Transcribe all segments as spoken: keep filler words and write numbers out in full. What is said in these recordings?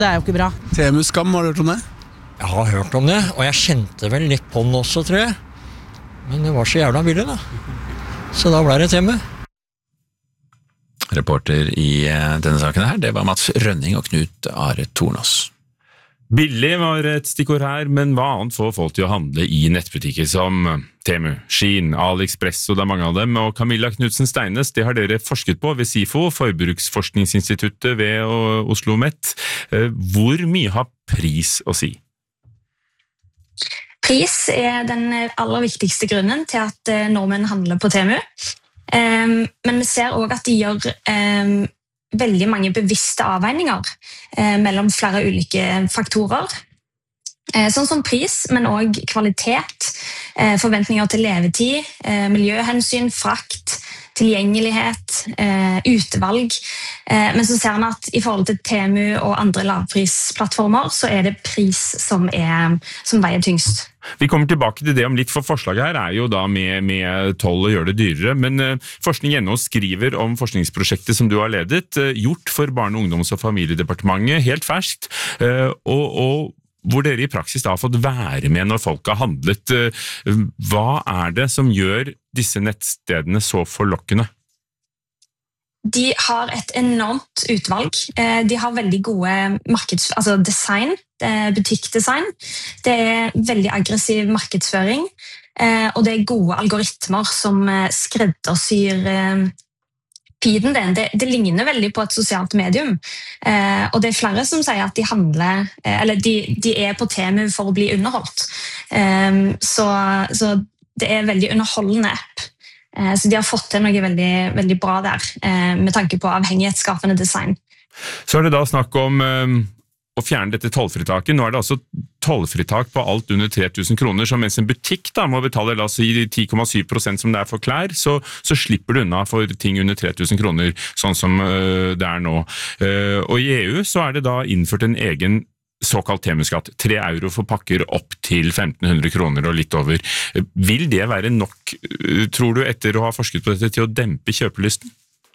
Det er jo ikke bra. Temu-skam, har du hørt om det? Jeg har hørt om det, og jeg kjente vel litt på den også, tror jeg. Men det var så jævla billig da. Så da ble det Temu. Reporter i denne saken her, det var Mats Rønning og Knut Are Tornås. Billig var et stikkord her, men hva annet får folk til å handle i nettbutikker som Temu, Shein, AliExpress og det er mange av dem, og Camilla Knudsen Steines, det har dere forsket på ved SIFO, Forbruksforskningsinstituttet ved Oslo Met. Hvor mye har pris å si? Pris er den aller viktigste grunnen til at nordmenn handler på Temu. Men vi ser også at de gjør veldig mange bevisste avveininger mellom flere ulike faktorer. Sånn som pris, men også kvalitet, forventninger til levetid, miljøhensyn, frakt, tilgjengelighet, utvalg. Men så ser vi at i forhold til Temu og andre lavprisplattformer, så er det pris som, er, som veier tyngst. Vi kommer tilbake til det om litt, for forslaget her er jo da med, med toll å gjøre det dyrere, men uh, Forskning N O skriver om forskningsprosjektet som du har ledet, uh, gjort for Barne-, ungdoms- og familiedepartementet, helt ferskt, uh, og, og hvor dere i praksis da har fått være med når folk har handlet. Uh, hva er det som gjør disse nettstedene så forlokkende? De har et enormt utvalg. De har veldig gode markeds, altså design, butikkdesign. Det er veldig aggressiv markedsføring, og det er gode algoritmer som skreddersyr feeden din. Det, det ligner veldig på et sosialt medium, og det er flere som sier at de handler, eller de, de er på Temu for å bli underholdt. Så, så det er veldig underholdende app. Så de har fått til noe veldig, veldig bra der, med tanke på avhengighetsskapende design. Så er det da snakk om um, å fjerne dette tollfritaket. Nå er det altså tollfritak på alt under tre tusen kroner, så mens en butikk da må betale la oss si ti komma syv prosent som det er for klær, så, så slipper du unna for ting under tre tusen kroner, sånn som uh, det er nå. Uh, og i E U så er det da innført en egen såkalt Temu-skatt, tre euro for pakker opp til femten hundre kroner og litt over. Vil det være nok, tror du, etter å ha forsket på dette, til å dempe kjøpelysten?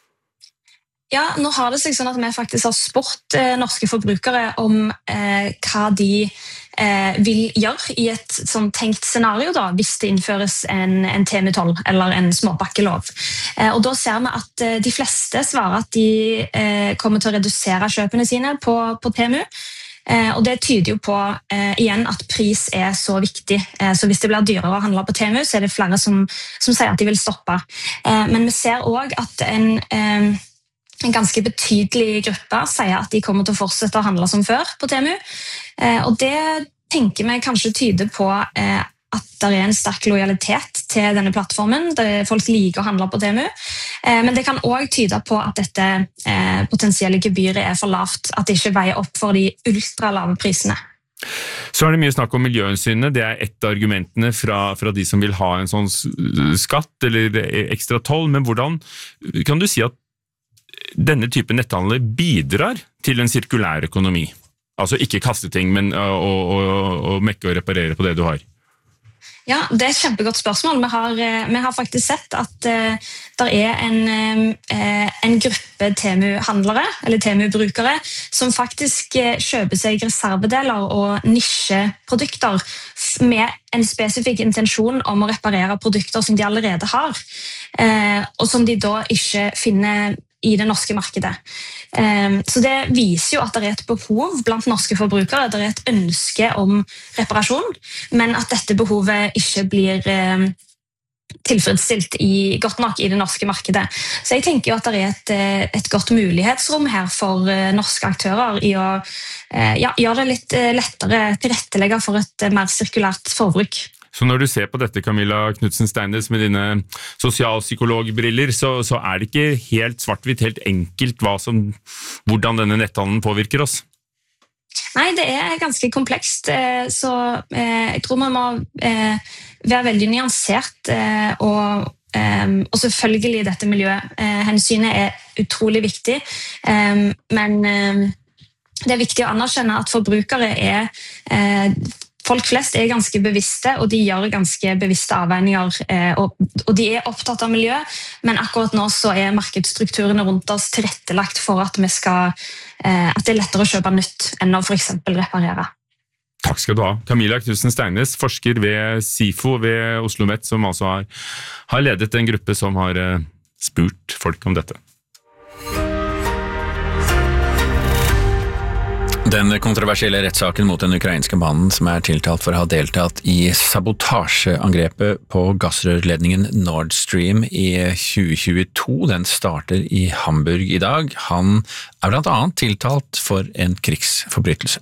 Ja, nå har det seg sånn at vi faktisk har spurt eh, norske forbrukere om eh, hva de eh, vil gjøre i et sånn tenkt scenario da, hvis det innføres en, en Temu-toll eller en småpakkelov. Eh, og da ser vi at eh, de fleste svarer at de eh, kommer til å redusere kjøpene sine på, på Temu. Eh, og det tyder jo på eh, igjen at pris er så viktig. Eh, så hvis det blir dyrere å handle på Temu, så er det flere som, som sier at de vil stoppe. Eh, men vi ser også at en, eh, en ganske betydelig gruppe sier at de kommer til å fortsette å handle som før på Temu. Eh, og det tenker vi kanskje tyder på eh, at det er en sterk lojalitet til denne plattformen. Folk liker å handle på Temu. Eh, men det kan også tyde på at dette eh, potensielle gebyret er for lavt, at det ikke veier opp for de ultralave prisene. Så er det mye snakk om miljøhensynene. Det er ett av argumentene fra, fra de som vil ha en sånn skatt eller ekstra toll, men hvordan kan du si at denne type netthandler bidrar til en sirkulær økonomi? Altså ikke kaste ting, men å, å, å mekke og reparere på det du har. Ja, det er et kjempegodt spørsmål. Vi har, vi har faktisk sett at uh, det er en, uh, en gruppe Temu-handlere, eller Temu-brukere, som faktisk uh, kjøper seg reservedeler og nisjeprodukter med en spesifikk intensjon om å reparere produkter som de allerede har, uh, og som de da ikke finner i det norske markedet. Så det viser jo at det er et behov blant norske forbrukere, det er et ønske om reparasjon, men at dette behovet ikke blir tilfredsstilt i, godt nok i det norske markedet. Så jeg tenker jo at det er et, et godt mulighetsrom her for norske aktører i å ja, gjøre det litt lettere tilrettelegge for et mer sirkulært forbruk. Så når du ser på dette, Camilla Knudsen Steines, med dine sosialpsykologbriller, så, så er det ikke helt svart-hvitt, helt enkelt hva som, hvordan denne netthandelen påvirker oss? Nei, det er ganske komplekst, så jeg tror man må være veldig nyansert, og, og selvfølgelig dette miljøhensynet er utrolig viktig, men det er viktig å anerkjenne at forbrukere er folk flest er ganske bevisste, og de gjør ganske bevisste avveininger, eh, og, og de er opptatt av miljø, men akkurat nå så er markedsstrukturene rundt oss tilrettelagt for at, vi skal, eh, at det er lettere å kjøpe nytt enn å for eksempel reparere. Takk skal du ha. Camilla Knudsen Steines, forsker ved SIFO ved Oslo Met, som altså har, har ledet en gruppe som har eh, spurt folk om dette. Den kontroversielle rettssaken mot den ukrainske mannen som er tiltalt for å ha deltatt i sabotasjeangrepet på gassrørledningen Nord Stream i tjue tjueto, den starter i Hamburg i dag. Han er blant annet tiltalt for en krigsforbrytelse.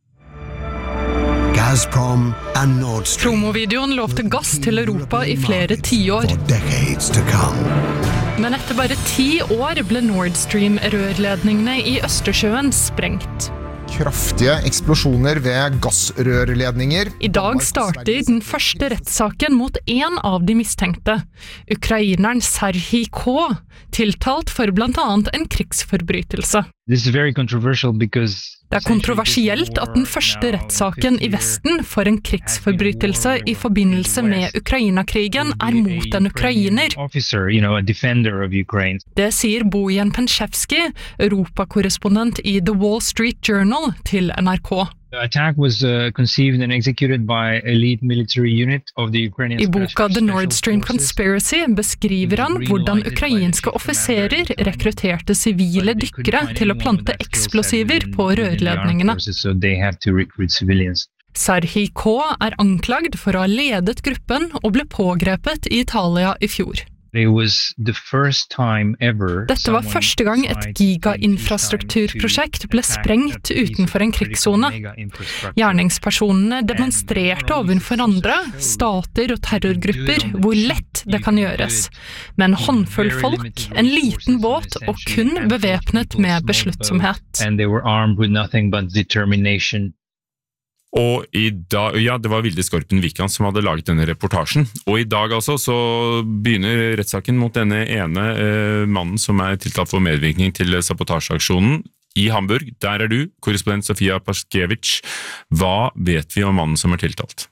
Gazprom and Nord Stream. Promovideoen lovte gass til Europa i flere tiår. For decades to come. Men etter bare ti år ble Nord Stream-rørledningene i Østersjøen sprengt. Kraftige eksplosjoner ved gassrørledninger. I dag starter den første rettssaken mot en av de mistenkte, ukraineren Serhij K., tiltalt for blant annet en krigsforbrytelse. This is very controversial because Det er kontroversielt at den første rettssaken i Vesten for en krigsforbrytelse i forbindelse med Ukraina-krigen er mot en ukrainer. officer, you know, a defender of Ukraine. Det sier Bojan Penchevsky, europakorrespondent i The Wall Street Journal, til N R K. The attack was uh, conceived and executed by elite military unit of the Ukrainian I boka Special The Nord Stream Forces. Conspiracy beskriver han hvordan ukrainske offiserer rekrutterte sivile dykkere til å plante eksplosiver på rørledningene. So they have to recruit civilians. Serhij K. er anklagd for å ha ledet gruppen og ble pågrepet i Italia i fjor. It was the first time ever Dette var første gang et giga-infrastrukturprosjekt ble sprengt utenfor en krigszone. Gjerningspersonene demonstrerte overfor andre, stater og terrorgrupper hvor lett det kan gjøres. Med en håndfull folk, en liten båt og kun bevæpnet med besluttsomhet. And they were armed with nothing but determination. Og i dag, ja, det var Vilde Skorpen Vikans som hadde laget denne reportasjen. Og i dag altså så begynner rettssaken mot denne ene eh, mannen som er tiltalt for medvirkning til sabotasjeaksjonen i Hamburg. Der er du, korrespondent Sofia Paskevich. Hva vet vi om mannen som er tiltalt?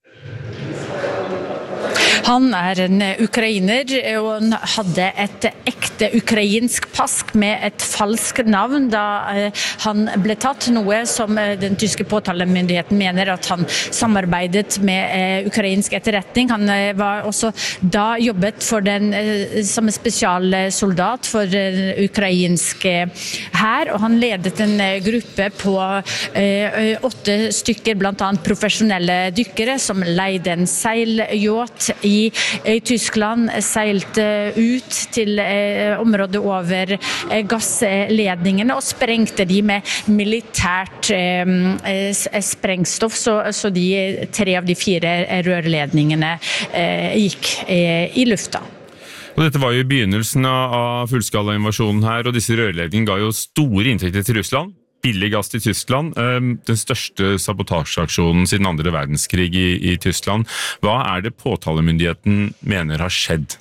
Han er en ukrainer, og han hadde et ekte ukrainsk pass med et falsk navn da han ble tatt, noe som den tyske påtalemyndigheten mener at han samarbeidet med ukrainsk etterretning. Han var også da jobbet for den, som spesialsoldat for den ukrainske hær, og han ledet en gruppe på åtte stykker, blant annet profesjonelle dykkere, som leide en seilyacht i I Tyskland, seilte ut til eh, området over eh, gassledningene og sprengte de med militært eh, sprengstoff, så, så de tre av de fire rørledningene eh, gikk eh, i lufta. Og dette var jo begynnelsen av fullskala-invasjonen her, og disse rørledningene ga jo store inntekter til Russland. Billig gass til Tyskland, den største sabotasjeaksjonen siden andre verdenskrig i, i Tyskland. Hva er det påtalemyndigheten mener har skjedd?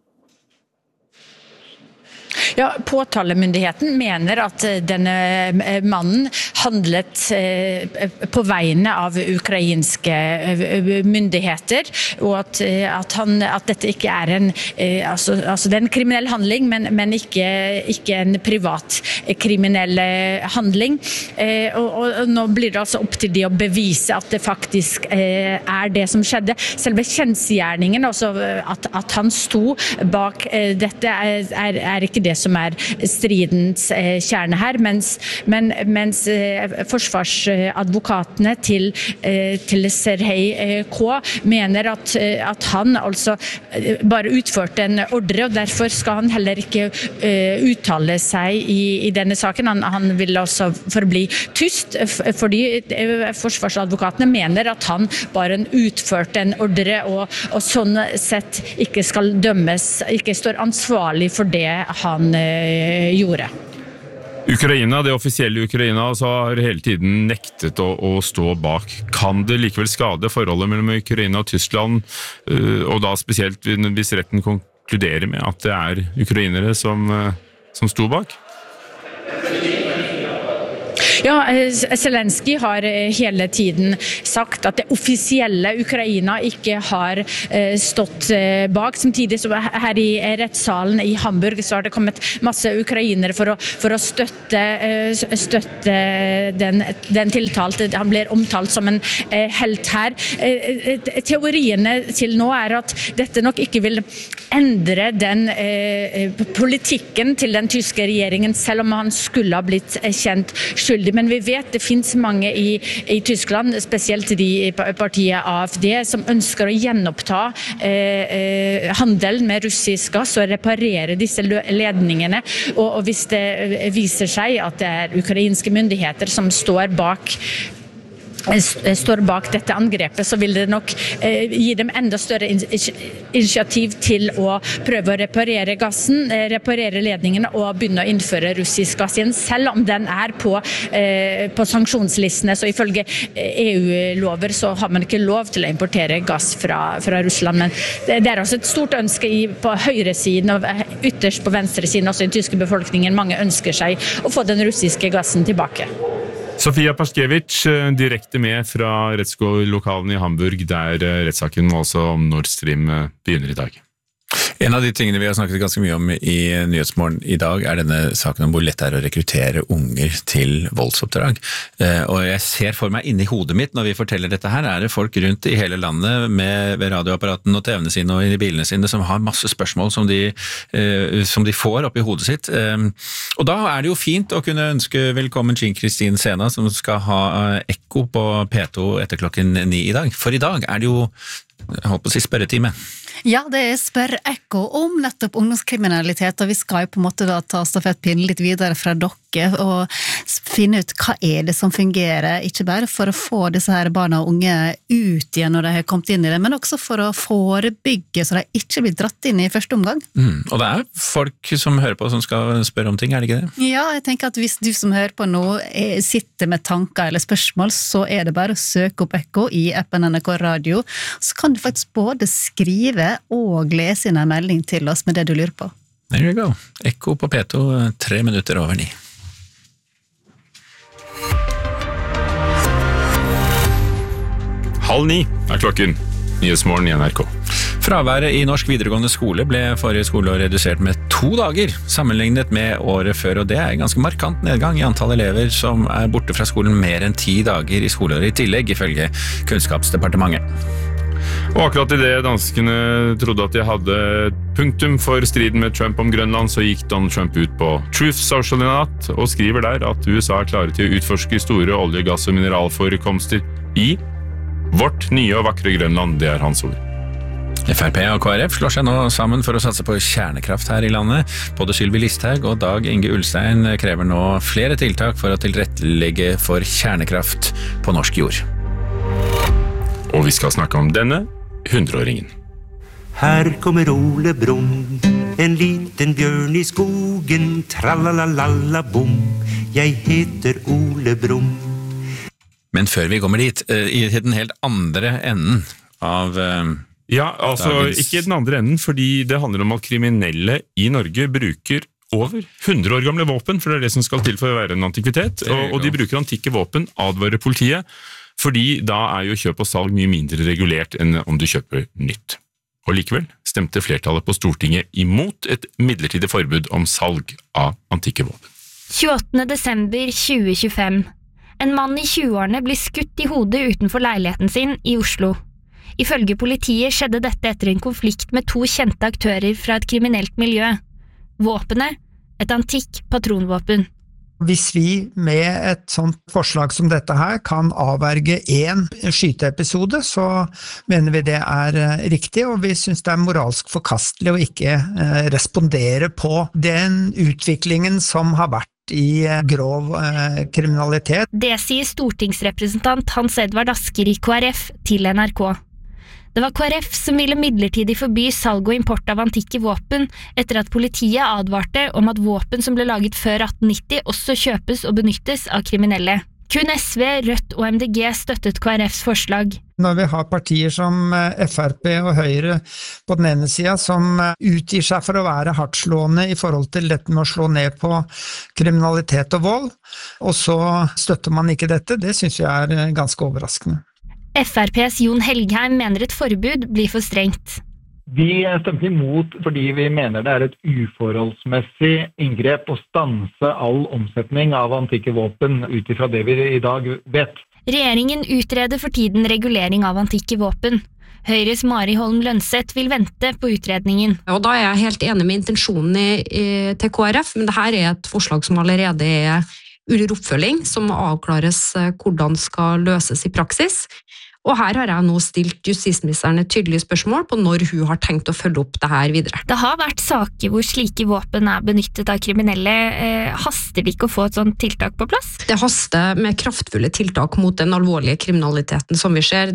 Ja, påtalemyndigheten mener at denne mannen handlet på vegne av ukrainske myndigheter, og at, at, han, at dette ikke er en, altså, altså det er en kriminell handling, men, men ikke, ikke en privat kriminell handling. Og, og nå blir det altså opp til de å bevise at det faktisk er det som skjedde. Selve kjensgjerningen, altså at, at han sto bak dette, er, er, er ikke det som er stridens eh, kjerne her, mens, men, mens eh, forsvarsadvokatene til, eh, til Serhij eh, K. mener at, eh, at han altså eh, bare utførte en ordre, og derfor skal han heller ikke eh, uttale seg i, i denne saken. Han, han vil også forbli tyst, fordi eh, forsvarsadvokatene mener at han bare utførte en ordre, og, og sånn sett ikke skal dømmes, ikke står ansvarlig for det han gjorde. Ukraina, det offisielle Ukraina, altså, har hele tiden nektet å, å stå bak. Kan det likevel skade forholdet mellom Ukraina og Tyskland, og da spesielt hvis retten konkluderer med at det er ukrainere som, som sto bak? Ja, Zelensky har hele tiden sagt at det offisielle Ukraina ikke har stått bak. Samtidig så her i rettssalen i Hamburg så har det kommet masse ukrainere for å, for å støtte, støtte den, den tiltalte. Han blir omtalt som en helt her. Teoriene til nå er at dette nok ikke vil endre den politikken til den tyske regjeringen, selv om han skulle ha blitt kjent skyldig. Men vi vet det finnes mange i, i Tyskland, spesielt de partiet A F D, som ønsker å gjenoppta eh, handelen med russisk gass og reparere disse ledningene. Og, og hvis det viser seg at det er ukrainske myndigheter som står bak står bak dette angrepet, så vil det nok eh, gi dem enda større in initiativ til å prøve å reparere gassen, eh, reparere ledningene og begynne å innføre russisk gass igjen, selv om den er på, eh, på sanksjonslistene. Så ifølge E U-lover så har man ikke lov til å importere gass fra, fra Russland. Men det, det er også et stort ønske i, på høyresiden og ytterst på venstresiden, også i den tyske befolkningen. Mange ønsker seg å få den russiske gassen tilbake. Sofia Paskevich, direkte med fra rettslokalen i Hamburg, der rettssaken også om Nord Stream begynner i dag. En av de tingene vi har snakket ganske mye om i Nyhetsmorgen i dag er denne saken om hvor lett det er å rekruttere unger til voldsoppdrag. Og jeg ser for meg inni hodet mitt når vi forteller dette her, er det folk rundt i hele landet med ved radioapparaten og T V-ene sine og i bilene sine som har masse spørsmål som de, som de får opp i hodet sitt. Og da er det jo fint å kunne ønske velkommen Jean Kristin Sena, som skal ha ekko på P to etter klokken ni i dag. For i dag er det jo, jeg holdt på å si, spørretime. Ja, det er spør ekko om nettopp ungdomskriminalitet, og vi skal jo på en måte da ta stafettpinnen litt videre fra dere og finne ut hva er det som fungerer, ikke bare for å få disse her barna og unge ut igjen når de har kommet inn i det, men også for å forebygge så de ikke blir dratt inn i første omgang. Mm, og det er folk som hører på som skal spørre om ting, er det ikke det? Ja, jeg tenker at hvis du som hører på nå sitter med tanker eller spørsmål, så er det bare å søke opp ekko i appen N R K Radio, så kan du faktisk både skrive og lese inn en melding til oss med det du lurer på. There you go. Ekko på P to, tre minutter over ni. Halv ni er klokken. Nyhetsmorgen i N R K. Fraværet i norsk videregående skole ble forrige skoleår redusert med to dager, sammenlignet med året før, og det er en ganske markant nedgang i antall elever som er borte fra skolen mer enn ti dager i skoleåret i tillegg, ifølge Kunnskapsdepartementet. Og akkurat i det danskene trodde at de hadde punktum for striden med Trump om Grønland, så gikk Donald Trump ut på Truth Social i natt og skriver der at U S A er klare til å utforske store olje-, gass- og mineralforekomster i vårt nye og vakre Grønland, det er hans ord. F R P og K R F slår seg nå sammen for å satse på kjernekraft her i landet. Både Sylvi Listhaug og Dag Inge Ulstein krever nå flere tiltak for å tilrettelegge for kjernekraft på norsk jord. Og vi skal snakke om denne hundreåringen. Her kommer Ole Brumm, en liten bjørn i skogen, tralalala bom, jeg heter Ole Brumm. Men før vi kommer dit, i den helt andre enden av Ja, altså dagens... ikke den andre enden, fordi det handler om at kriminelle i Norge bruker over hundre år gamle våpen, for det er det som skal til for å være en antikvitet, og, og de bruker antikke våpen, advarer politiet, fordi da er jo kjøp og salg mye mindre regulert enn om du kjøper nytt. Og likevel stemte flertallet på Stortinget imot et midlertidig forbud om salg av antikke våpen. tjueåttende desember tjue tjuefem. En mann i tjueårene blir skutt i hodet utenfor leiligheten sin i Oslo. Ifølge politiet skjedde dette etter en konflikt med to kjente aktører fra et kriminelt miljø. Våpenet, et antikk patronvåpen. Hvis vi med et sånt forslag som dette her kan avverge en skyteepisode, så mener vi det er riktig, og vi synes det er moralsk forkastelig å ikke respondere på den utviklingen som har vært i grov eh, kriminalitet. Det sier stortingsrepresentant Hans Edvard Asker i K R F til N R K. Det var K R F som ville midlertidig forby salg og import av antikke våpen etter at politiet advarte om at våpen som ble laget før atten nitti også kjøpes og benyttes av kriminelle. Kun S V, Rødt og M D G støttet K R Fs forslag. Når vi har partier som F R P og Høyre på den ene siden som utgir seg for å være hardtslående i forhold til dette med å slå ned på kriminalitet og vold, og så støtter man ikke dette, det synes jeg er ganske overraskende. F R P's Jon Helgheim mener et forbud blir for strengt. Vi stemte imot fordi vi mener det er et uforholdsmessig inngrep å stanse all omsetning av antikke våpen ut ifra det vi i dag vet. Regjeringen utreder for tiden regulering av antikke våpen. Høyres Mari Holm Lønseth vil vente på utredningen. Og da er jeg helt enig med intensjonen i, i, til K R F, men dette er et forslag som allerede er under oppfølging, som må avklares hvordan skal løses i praksis. Og her har jeg nå stilt justisministeren et tydelig spørsmål på når hun har tenkt å følge opp det her videre. Det har vært saker hvor slike våpen er benyttet av kriminelle. Eh, haster det ikke å få et sånt tiltak på plass? Det haster med kraftfulle tiltak mot den alvorlige kriminaliteten som vi ser.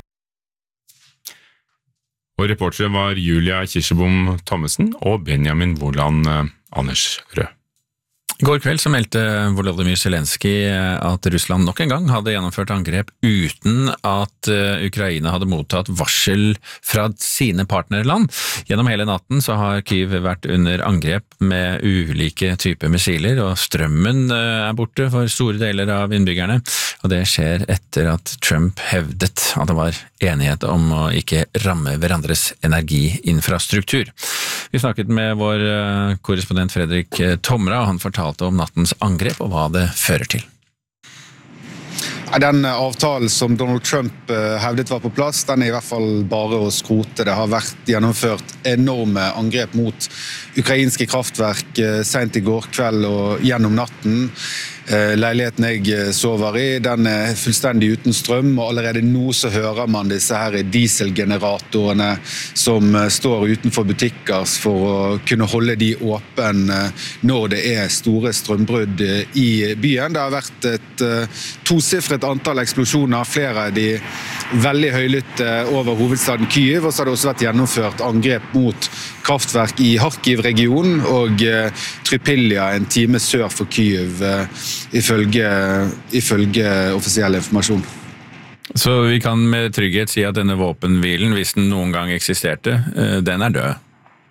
Og reportere var Julia Kirsebom Thommessen og Benjamin Woland Anders Rød. I går kveld så meldte Volodymyr Zelensky at Russland nok en gang hadde gjennomført angrep uten at Ukraina hadde mottatt varsel fra sine partnerland. Gjennom hele natten så har Kyiv vært under angrep med ulike typer missiler, og strømmen er borte for store deler av innbyggerne. Og det skjer etter at Trump hevdet at det var enighet om å ikke ramme hverandres energiinfrastruktur. Vi snakket med vår korrespondent Fredrik Tomra, og han fortalte om nattens angrep og hva det fører til. Den avtalen som Donald Trump hevdet var på plass, den er i hvert fall bare å skrote. Det har vært gjennomført enorme angrep mot ukrainske kraftverk sent i går kveld og gjennom natten. Leiligheten jeg sover i, den er fullstendig uten strøm, og allerede nå så hører man disse her dieselgeneratorene som står utenfor butikker for å kunne holde de åpne når det er store strømbrudd i byen. Det har vært et tosifret antall eksplosjoner, flere av de veldig høylytte over hovedstaden Kyiv, og så har det også vært gjennomført angrep mot kraftverk i Kharkiv-regionen og Trypilja, en time sør for Kyiv, ifølge, ifølge offisiell informasjon. Så vi kan med trygghet si at denne våpenhvilen, hvis den noen gang eksisterte, den er død?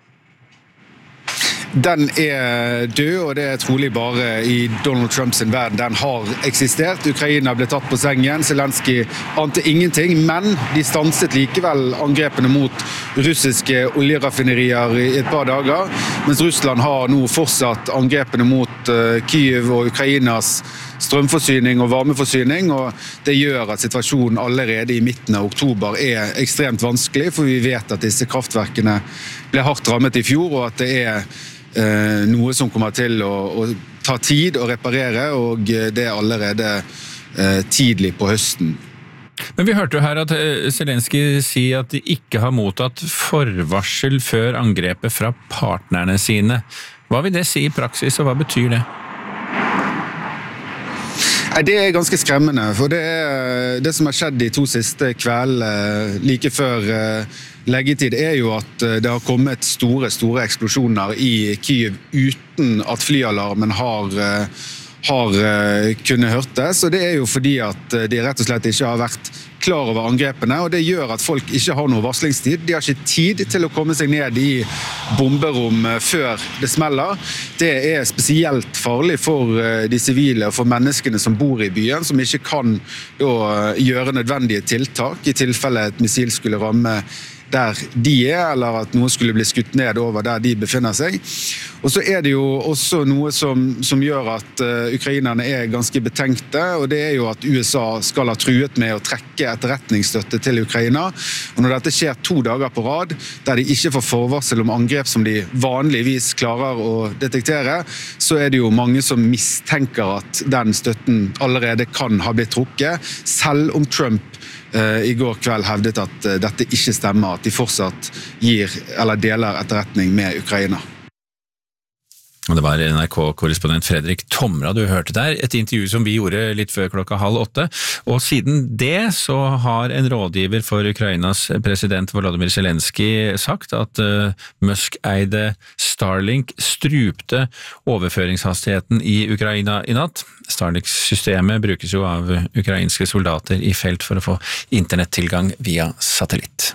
Den er død, og det er trolig bare i Donald Trumps verden den har eksistert. Ukraina ble tatt på sengen, Zelensky ante ingenting, men de stanset likevel angrepene mot russiske oljeraffinerier i et par dager, mens Russland har nå fortsatt angrepene mot Kyiv og Ukrainas strømforsyning og varmeforsyning, og det gjør at situasjonen allerede i midten av oktober er ekstremt vanskelig, for vi vet at disse kraftverkene ble hardt rammet i fjor, og at det er eh, noe som kommer til å, å ta tid å reparere, og det er allerede eh, tidlig på høsten. Men vi hørte jo her at Zelensky sier at de ikke har mottatt forvarsel før angrepet fra partnerne sine. Hva vil det si i praksis, og hva betyr det? Det er ganske skremmende, for det, er, det som har skjedd de to siste kveldene like før leggetid er jo at det har kommet store, store eksplosjoner i Kyiv uten at flyalarmen har, har kunnet hørtes, og det er jo fordi at de rett og slett ikke har vært klar over angrepene, og det gjør at folk ikke har noe varslingstid. De har ikke tid til å komme seg ned i bomberom før det smeller. Det er spesielt farlig for de sivile og for menneskene som bor i byen, som ikke kan jo, gjøre nødvendige tiltak i tilfelle et missil skulle ramme der de er, eller at noe skulle bli skutt ned over der de befinner seg. Og så er det jo også noe som, som gjør at uh, ukrainerne er ganske betenkte, og det er jo at U S A skal ha truet med å trekke etterretningsstøtte til Ukraina. Og når dette skjer to dager på rad, der de ikke får forvarsel om angrep som de vanligvis klarer å detektere, så er det jo mange som mistenker at den støtten allerede kan ha blitt trukket, selv om Trump i går kveld hevdet at dette ikke stemmer, at de fortsatt gir eller deler etterretning med Ukraina. Og det var N R K-korrespondent Fredrik Tomra du hørte der, et intervju som vi gjorde litt før klokka halv åtte, og siden det så har en rådgiver for Ukrainas president Volodymyr Zelensky sagt at uh, Musk-eide Starlink strupte overføringshastigheten i Ukraina i natt. Starlink-systemet brukes jo av ukrainske soldater i felt for å få internettilgang via satellitt.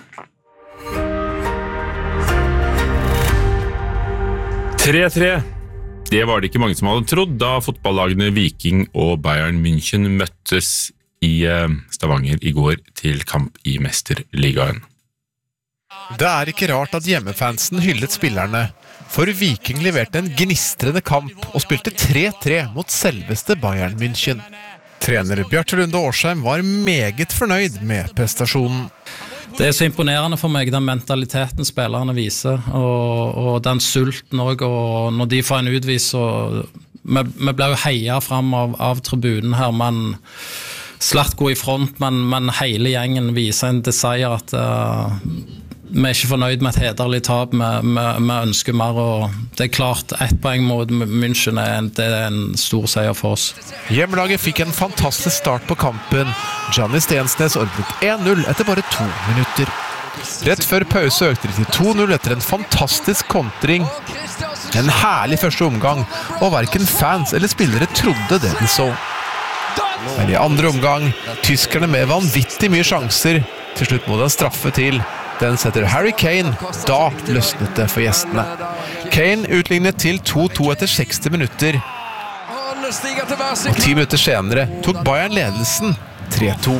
tre tre. Det var det ikke mange som hadde trodd da fotballagene Viking og Bayern München møttes i Stavanger i går til kamp i Mesterligaen. Det er ikke rart at hjemmefansen hyllet spillerne, for Viking leverte en gnistrende kamp og spilte tre tre mot selveste Bayern München. Trener Bjarte Lunde Årsheim var meget fornøyd med prestasjonen. Det er så imponerende for meg, den mentaliteten spillerne viser, og, og den sulten også, og når de får en utvis, og vi, vi ble jo heia frem av, av tribunen her, men slett gå i front, men, men hele gjengen viser en desire at uh, vi er ikke fornøyd med et hederlig tap, vi, vi, vi ønsker mer, og det er klart, ett poeng mot München er en, det er en stor seier for oss. Hjemmelaget fikk en fantastisk start på kampen. Gianni Stensnes ordnet én null etter bare to minutter. Rett før pause økte de til to null etter en fantastisk kontring. En herlig første omgang, og hverken fans eller spillere trodde det de så. Men i andre omgang, tyskerne med vanvittig mye sjanser, til slutt må den straffe til. Den setter Harry Kane, da løsnet det for gjestene. Kane utlignet til to to etter seksti minutter. Og ti minutter senere tok Bayern ledelsen tre to.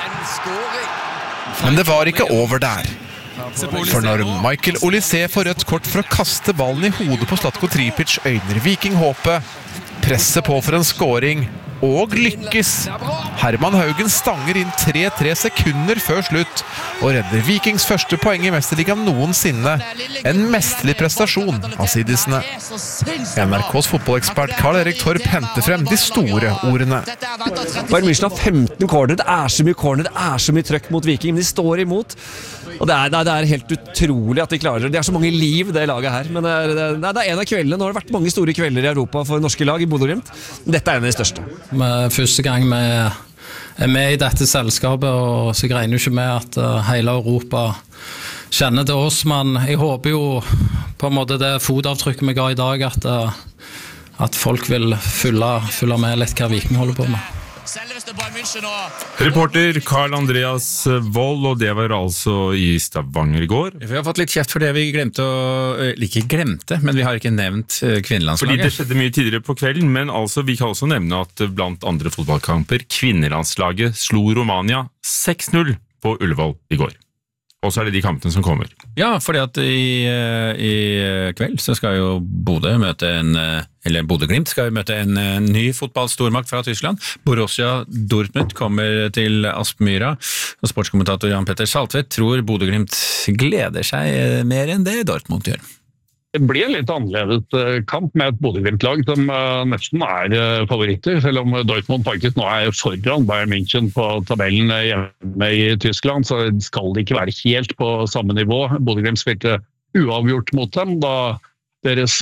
Men det var ikke over der. For når Michael Olise får rødt kort for å kaste ballen i hodet på Zlatko Tripic, øyner Viking håpet. Presser på for en scoring, og lykkes. Herman Haugen stanger inn tre tre sekunder før slutt, og redder Vikings første poeng i Mesterligaen noensinne. En mesterlig prestasjon av sidisene. N R K's fotballekspert Karl Erik Torp henter frem de store ordene. Bayern München har femten corner, det er så mye corner, det er så mye trøkk mot Viking, men de står imot. Og det er, det er helt utrolig at de klarer det. Det er så mange liv, det laget her. Men det er, det er, det er en av kveldene. Nå har det vært mange store kvelder i Europa for norske lag i Bodø Glimt. Dette er en av de største. Med første gang vi er med i dette selskapet, og så jeg regner jo ikke med at hele Europa kjenner til oss, men jeg håper jo på en måte det fotavtrykket vi ga i dag, at, at folk vil fylle, fylle med litt hva Viking holder på med. Reporter Karl Andreas Wold, og det var altså i Stavanger i går. Vi har fått litt kjeft for det vi glemte å, ikke glemte, men vi har ikke nevnt kvinnelandslaget. Fordi det skjedde mye tidligere på kvelden, men altså, vi kan også nevne at blant andre fotballkamper, kvinnelandslaget slo Romania seks null på Ullevål i går. Og så er det de kampene som kommer. Ja, fordi at i, i kveld så skal jo Bodø møte en, eller Bodø Glimt skal møte en ny fotballstormakt fra Tyskland. Borussia Dortmund kommer til Aspmyra, og sportskommentator Jan Petter Saltvedt tror Bodø Glimt gleder seg mer enn det Dortmund gjør. Det blir en litt annerledes kamp med et Bodø Glimt-lag som nesten er favoritter, selv om Dortmund faktisk nå er foran Bayern München på tabellen hjemme i Tyskland, så skal det ikke være helt på samme nivå. Bodø Glimt spilte uavgjort mot dem, da deres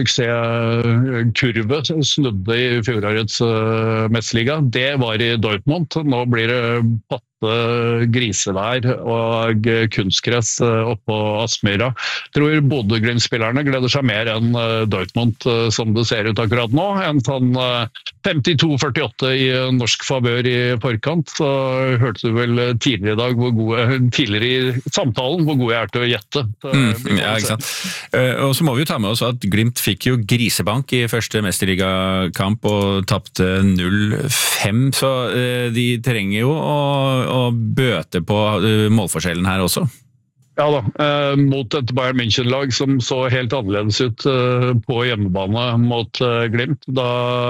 suksesskurve snudde i fjorårets Mesterliga. Det var i Dortmund. Nå blir det patte grisevær og kunstgress oppå Aspmyra. Jeg tror Bodø Glimt-spillerne gleder seg mer enn Dortmund som det ser ut akkurat nå. En sånn femtito førtiåtte i norsk favør i forkant. Så hørte du vel tidligere i dag hvor gode, tidligere i samtalen hvor gode jeg er til å gjette. Mm, ja, ikke sant. Og så må vi jo ta med oss at Glimt fikk jo grisebank i første Mesterliga-kamp og tappte null fem, så de trenger jo å og bøte på målforskjellen her også. Ja da, eh, mot et Bayern München-lag som så helt annerledes ut eh, på hjemmebane mot eh, Glimt. Da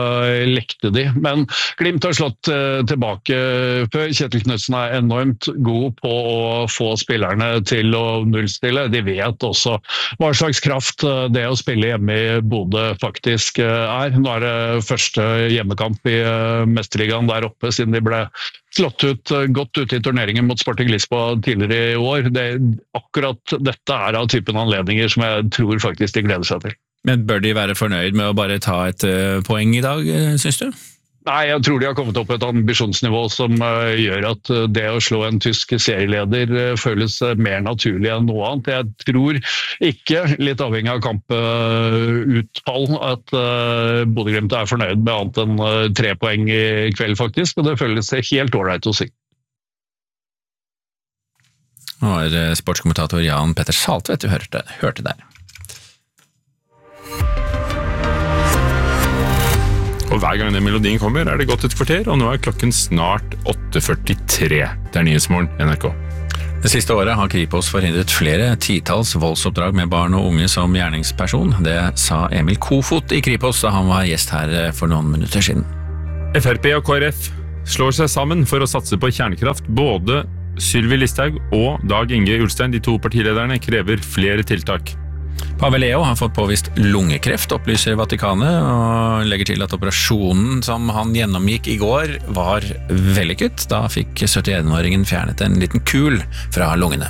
lekte de, men Glimt har slått eh, tilbake før. Kjetil Knudsen er enormt god på å få spillerne til å nullstille. De vet også hva slags kraft eh, det å spille hjemme i Bodø faktisk eh, er. Nå er det første hjemmekamp i eh, Mesterligaen der oppe, siden de ble slått ut, godt ut i turneringen mot Sporting Lisboa tidligere i år. Det, akkurat dette er av typen anledninger som jeg tror faktisk de gleder seg til. Men bør de være fornøyd med å bare ta et uh, poeng i dag, synes du? Nei, jeg tror de har kommet opp på et ambisjonsnivå som uh, gjør at uh, det å slå en tysk serieleder uh, føles uh, mer naturlig enn noe annet. Jeg tror ikke, litt avhengig av kamputfall, uh, at uh, Bodø-Glimt er fornøyd med annet enn uh, tre poeng i kveld faktisk, men det føles helt ålreit å si. Nå er uh, sportskommentator Jan Petter Saltvedt, du hørte, hørte der. Og hver gang den melodien kommer, er det gått et kvarter, og nå er klokken snart åtte førtitre. Det er Nyhetsmorgen, N R K. Det siste året har Kripos forhindret flere titalls voldsoppdrag med barn og unge som gjerningsperson. Det sa Emil Kofot i Kripos da han var gjest her for noen minutter siden. F R P og K R F slår seg sammen for å satse på kjernekraft. Både Sylvi Listhaug og Dag Inge Ulstein, de to partilederne, krever flere tiltak. Pave Leo har fått påvist lungekreft, opplyser Vatikanet, og legger til at operasjonen som han gjennomgikk i går var vellykket. Da fikk syttien-åringen fjernet en liten kul fra lungene.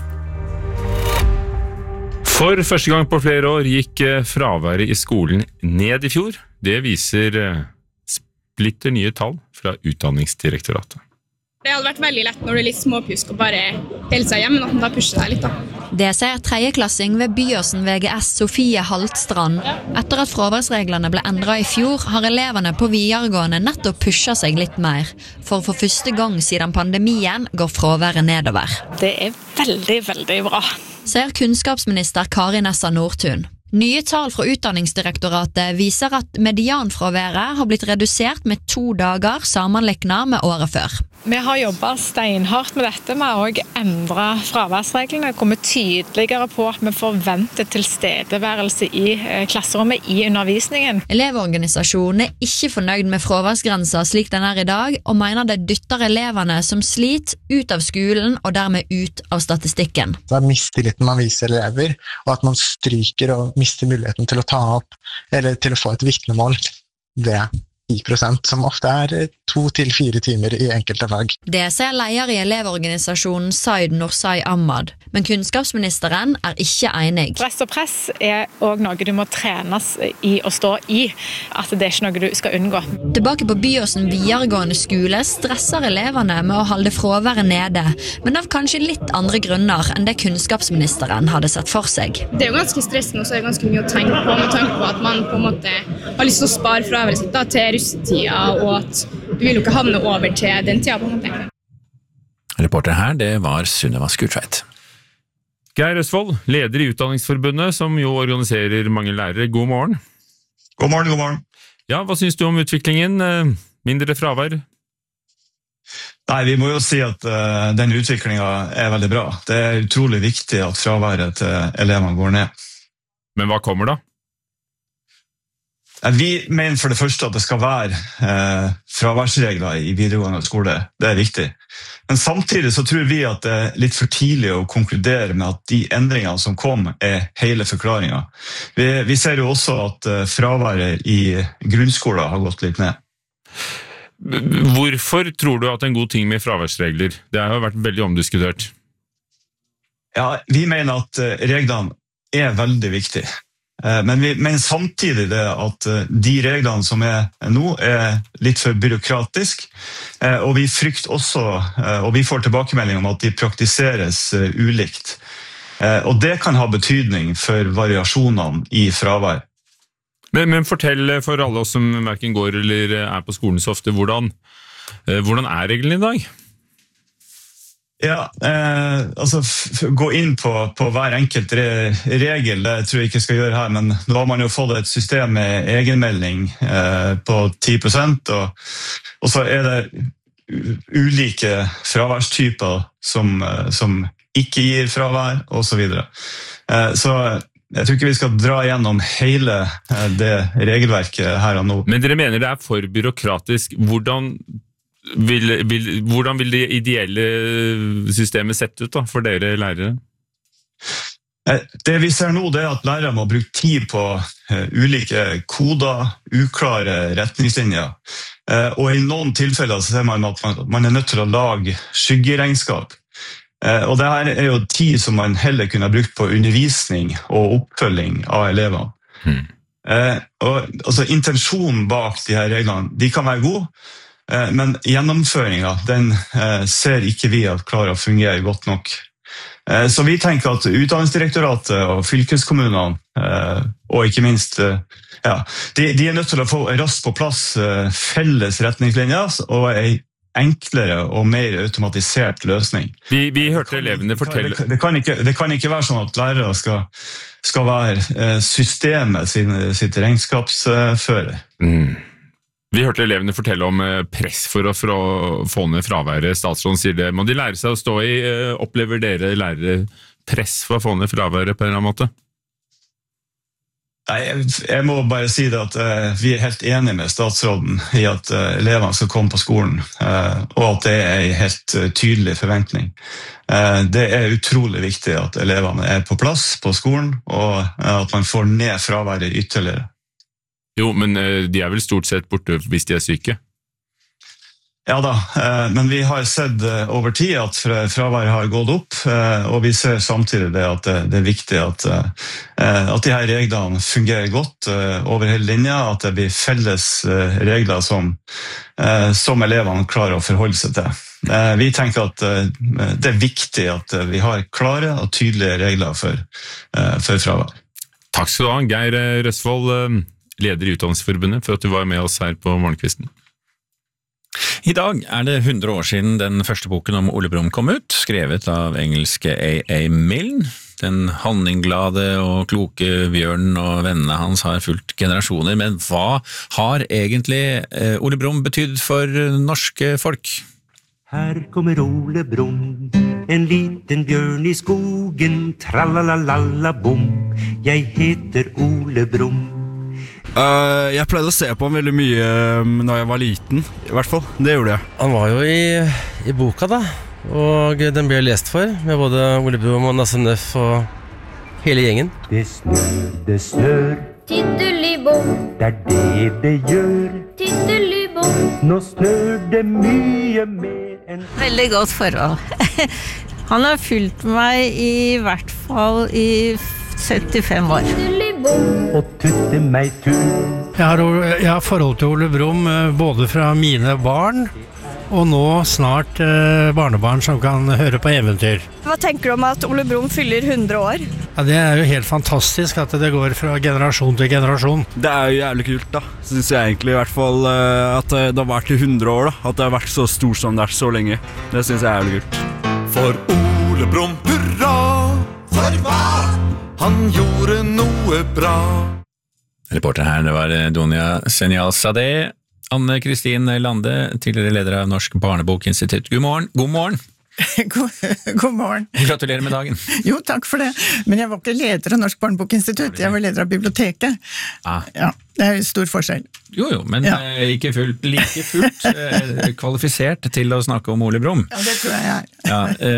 For første gang på flere år gikk fraværet i skolen ned i fjor. Det viser splitter nye tall fra Utdanningsdirektoratet. Det hadde vært veldig lett når du er litt småpjusk og bare hele seg hjemme, men at man da pusher seg litt da. Det sier tredjeklassing ved Byåsen V G S Sofie Haltstrand. Etter at fraværsreglene ble endret i fjor, har elevene på videregående nettopp pushet seg litt mer. For for første gang siden pandemien går fraværet nedover. Det er veldig, veldig bra. Sier kunnskapsminister Kari Nessa Nordtun. Nye tall fra Utdanningsdirektoratet viser at medianfraværet har blitt redusert med to dager sammenliknet med året før. Vi har jobbet steinhardt med dette. Vi har også endret fraværsreglene, kommet tydeligere på at vi forventer tilstedeværelse i klasserommet i undervisningen. Elevorganisasjonen er ikke fornøyd med fraværsgrensa slik den er i dag, og mener det dytter elevene som sliter ut av skolen og dermed ut av statistikken. Det er mistilliten man viser elever, og at man stryker og mister muligheten til å ta opp, eller til å få et vitnemål. Det ti prosent, som ofte er to til fire timer i enkelte fag. Det sier leder i elevorganisasjonen Said Nursai Ahmad, men kunnskapsministeren er ikke enig. Stress og press er også noe du må trenes i å stå i, at det er ikke noe du skal unngå. Tilbake på Byåsen videregående skole stresser elevene med å holde fraværet nede, men av kanskje litt andre grunner enn det kunnskapsministeren hadde sett for seg. Det er jo ganske stressende, og så er det ganske mye å tenke på, med tanke på at man på en måte har lyst til å spare fraværet sitt da, til russetida, og at du vil jo ikke havne over til den tida på en måte. Reporter her, det var Sunniva Skurtveit. Geir Østfold, leder i Utdanningsforbundet, som jo organiserer mange lærere. God morgen. God morgen, god morgen. Ja, hva synes du om utviklingen? Mindre fravær? Nei, vi må jo si at uh, den utviklingen er veldig bra. Det er utrolig viktig at fraværet til elevene går ned. Men hva kommer da? Vi mener for det første at det skal være eh, fraværsregler i videregående skole. Det er viktig. Men samtidig så tror vi at det er litt for tidlig å konkludere med at de endringene som kom er hele forklaringen. Vi, vi ser jo også at eh, fraværet i grunnskolen har gått litt ned. Hvorfor tror du at en god ting med fraværsregler? Det har jo vært veldig omdiskutert. Ja, vi mener at reglene er veldig viktige. Men vi mener samtidig det at de reglene som er nå er litt for byråkratisk, og vi frykter også, og vi får tilbakemelding om at de praktiseres ulikt. Og det kan ha betydning for variasjonene i fravær. Men, men fortell for alle oss som hverken går eller er på skolen så ofte, hvordan, hvordan er reglene i dag? Ja, eh, altså gå inn på, på hver enkelt re regel, det tror jeg ikke skal gjøre her, men nå har man jo fått et system med egenmelding eh, på ti prosent, og, og så er det ulike fraværstyper som, som ikke gir fravær, og så videre. Eh, så jeg tror ikke vi skal dra gjennom hele det regelverket her og nå. Men dere mener det er for byråkratisk. Hvordan Vil, vil, hvordan vil det ideelle systemet sett ut da, for dere lærere? Det vi ser nå, det er at lærere må bruke tid på uh, ulike koder, uklare retningslinjer. Uh, og i noen tilfeller så ser man at man, man er nødt til å lage skyggeregnskap. Uh, og det her er jo tid som man heller kunne ha brukt på undervisning og oppfølging av elevene. Hmm. Eh, og, altså, intensjonen bak de her reglene, de kan være gode, eh, men gjennomføringen, den eh, ser ikke vi at klarer å fungere godt nok. Eh, så vi tenker at Utdanningsdirektoratet og fylkeskommunene, eh, og ikke minst, eh, ja, de, de er nødt til å få raskt på plass eh, felles retningslinjer og en enklere og mer automatisert løsning. Vi, vi hørte elevene fortelle... Det, det, kan ikke, det kan ikke være sånn at lærere skal, skal være systemet sin, sitt regnskapsfører. Mm. Vi hørte elevene fortelle om press for å, for å få ned fraværet. Statsråden sier det. Må de lære seg å stå i, opplever dere lærere press for å få ned fraværet på en eller annen måte? Nei, jeg må bare si det at uh, vi er helt enige med statsråden i at uh, elevene skal komme på skolen, uh, og at det er en helt uh, tydelig forventning. Uh, det er utrolig viktig at elevene er på plass på skolen, og uh, at man får ned fraværet ytterligere. Jo, men uh, de er vel stort sett borte hvis de er syke? Ja da, men vi har sett over tid at fraværet har gått opp, og vi ser samtidig det at det er viktig at, at de her reglene fungerer godt over hele linja, at det blir felles regler som, som elevene klarer å forholde seg til. Vi tenker at det er viktig at vi har klare og tydelige regler for, for fravær. Takk skal du ha, Geir Røsvold, leder i Utdanningsforbundet, for at du var med oss her på Morgenkvisten. I dag er det hundre år siden den første boken om Ole Brumm kom ut, skrevet av engelske A A Milne. Den handlingglade og kloke bjørnen og vennene hans har fulgt generasjoner, men hva har egentlig Ole Brumm betydd for norske folk? Her kommer Ole Brumm, en liten bjørn i skogen, tralalala bom, jeg heter Ole Brumm. Uh, jeg pleide å se på han veldig mye um, når jeg var liten, i hvert fall. Det gjorde jeg. Han var jo i, i boka da, og den ble lest for, med både Ole Brumm og Nasse Nøff og hele gjengen. Det snør, det snør, Tiddelibom, det er det det gjør. Tiddelibom, nå snør det mye mer enn... Veldig godt forhold. Han har fulgt meg i hvert fall i syttifem år. Og tutte meg tur. Jeg har, jeg har forhold til Ole Brumm både fra mine barn og nå snart eh, barnebarn som kan høre på eventyr. Hva tenker du om at Ole Brumm fyller hundre år? Ja, det er jo helt fantastisk at det går fra generasjon til generasjon. Det er jo jævlig kult da, synes jeg egentlig i hvert fall at det har vært i hundre år da, at det har vært så stor som det er så lenge. Det synes jeg er jævlig kult. For Ole Brumm, hurra! For hva? Han gjorde noe bra. Reporter her, det var Donja Senjal Sadeh. Anne-Kristin Lande, tidligere leder av Norsk Barnebokinstitutt. God morgen. God morgen. God, god morgen. Gratulerer med dagen. Jo, takk for det. Men jeg var ikke leder av Norsk Barnebokinstitutt, jeg var leder av biblioteket. Ah. Ja, det er stor forskjell. Jo, jo, men ja. ikke fullt, like fullt eh, kvalifisert til å snakke om Ole Brumm. Ja, det tror jeg jeg er. Ja,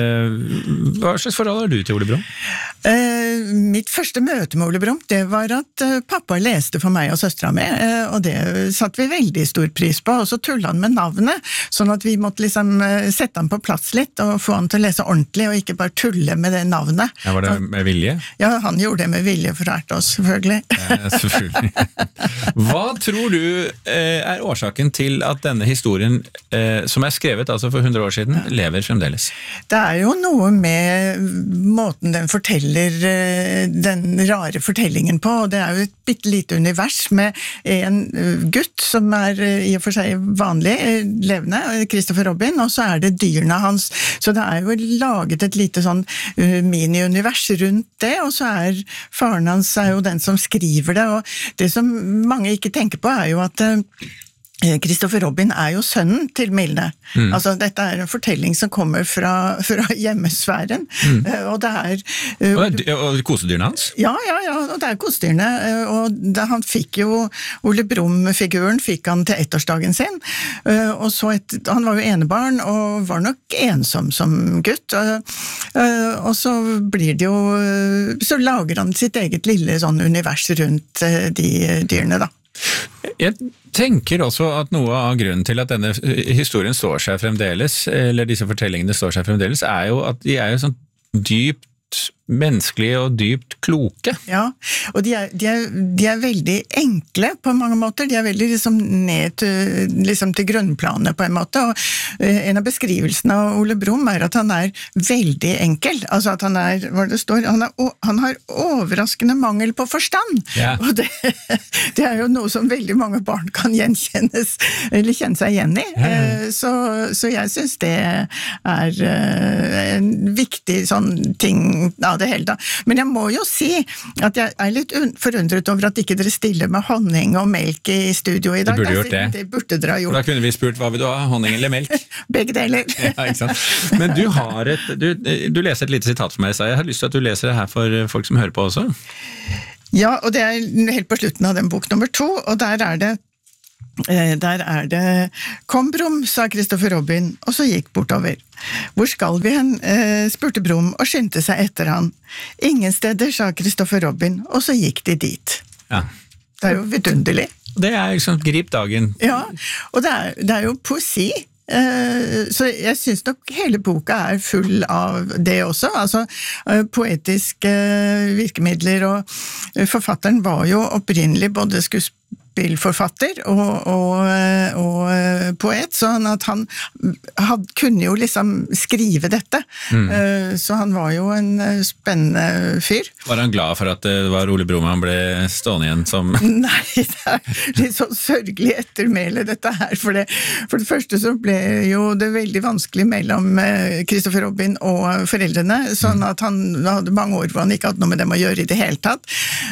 eh, hva slags forhold har du til Ole Brumm? Eh, mitt første møte med Ole Brumm, det var at eh, pappa leste for meg og søstera mi, eh, og det satte vi veldig stor pris på, og så tullet han med navnet, sånn at vi måtte liksom eh, sette han på plass litt, og få han til å lese ordentlig, og ikke bare tulle med det navnet. Ja, var det med vilje? Ja, han gjorde det med vilje for å erte oss, selvfølgelig. Ja, selvfølgelig. Hva tror du er årsaken til at denne historien, som er skrevet altså for hundre år siden, lever fremdeles? Det er jo noe med måten den forteller den rare fortellingen på, og det er jo et bitte lite univers med en gutt som er i og for seg vanlig levende, Christopher Robin, og så er det dyrene hans. Så det er jo laget et lite sånn mini-univers rundt det, og så er faren hans er jo den som skriver det, og det som mange ikke tenker på er jo at Christopher Robin er jo sønnen til Milne. Mm. Altså, dette er en fortelling som kommer fra, fra hjemmesfæren, mm. og det er... Uh, og, og kosedyrene hans? Ja, ja, ja, og det er kosedyrene, og det, han fikk jo, Ole Brumm-figuren fikk han til ettårsdagen sin, uh, og så et, han var jo enebarn, og var nok ensom som gutt, uh, uh, og så blir det jo, uh, så lager han sitt eget lille sånn univers rundt uh, de dyrene da. Jeg tenker også at noe av grunnen til at denne historien står seg fremdeles, eller disse fortellingene står seg fremdeles, er jo at de er jo sånn dypt menneskelige og dypt kloke. Ja, og de er, de, er, de er veldig enkle på mange måter. De er veldig liksom ned til, liksom til grunnplanet på en måte. Og en av beskrivelsene av Ole Brumm er at han er veldig enkel. Altså at han er, hva det står, han, er, han har overraskende mangel på forstand. Ja. Og det, det er jo noe som veldig mange barn kan gjenkjennes, eller kjenne seg igjen i. Ja. Så, så jeg synes det er en viktig sånn ting av det hele da. Men jeg må jo si at jeg er litt forundret over at ikke dere stiller med honning og melk i studio i dag. Du burde gjort det. Det burde dere ha gjort. Da kunne vi spurt, hva vil du ha, honning eller melk? Begge deler. Ja, ikke sant? Men du har et, du, du leser et lite sitat for meg, så jeg har lyst til at du leser det her for folk som hører på også. Ja, og det er helt på slutten av den bok nummer to, og der er det Der er det «Kom Brumm», sa Christopher Robin, og så gikk bortover. «Hvor skal vi hen?» spurte Brumm og skyndte seg etter han. «Ingen steder», sa Christopher Robin, og så gikk de dit. Ja. Det er jo vidunderlig. Det er liksom grip dagen. Ja, og det er, det er jo poesi. Så jeg synes nok hele boka er full av det også, altså poetiske virkemidler, og forfatteren var jo opprinnelig både skuespiller spillforfatter og, og, og poet, sånn at han had, kunne jo liksom skrive dette. Mm. Så han var jo en spennende fyr. Var han glad for at det var Ole Brumm han ble stående igjen som... Nei, det er litt sånn sørgelig ettermæle dette her, for det, for det første så ble jo det veldig vanskelig mellom Christopher Robin og foreldrene, sånn at han hadde mange år hvor han ikke hadde noe med dem å gjøre i det hele tatt.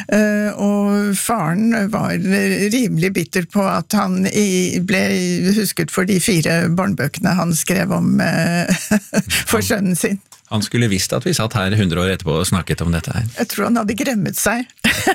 Og faren var rimelig bitter på at han ble husket for de fire barnebøkene han skrev om for sønnen sin. Han skulle visst at vi satt her hundre år etterpå og snakket om dette her. Jeg tror han hadde gremmet seg.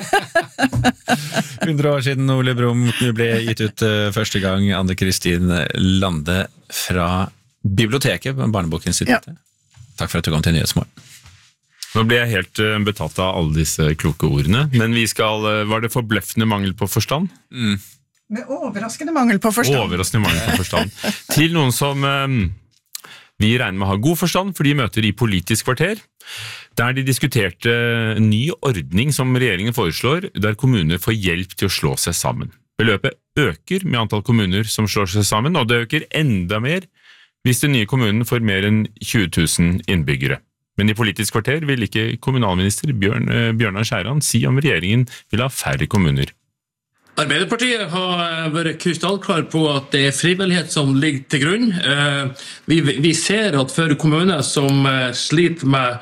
hundre år siden Ole Brumm ble gitt ut første gang, Anne Kristin Lande fra biblioteket på Barnebokinstituttet. Ja. Takk for at du kom til Nyhetsmorgen. Nå ble jeg helt betatt av alle disse kloke ordene, men vi skal, var det forbløffende mangel på forstand? Mm. Med overraskende mangel på forstand. Overraskende mangel på forstand. Til noen som um, vi regner med å ha god forstand, for de møter i Politisk kvarter, der de diskuterte en ny ordning som regjeringen foreslår, der kommuner får hjelp til å slå seg sammen. Beløpet øker med antall kommuner som slår seg sammen, og det øker enda mer hvis den nye kommunen får mer enn tjue tusen innbyggere. Men i Politisk kvarter vil ikke kommunalminister Bjørn, Bjørnar Skjæran si om regjeringen vil ha færre kommuner. Arbeiderpartiet har vært krystallklar på at det er frivillighet som ligger til grunn. Vi, vi ser at for kommuner som sliter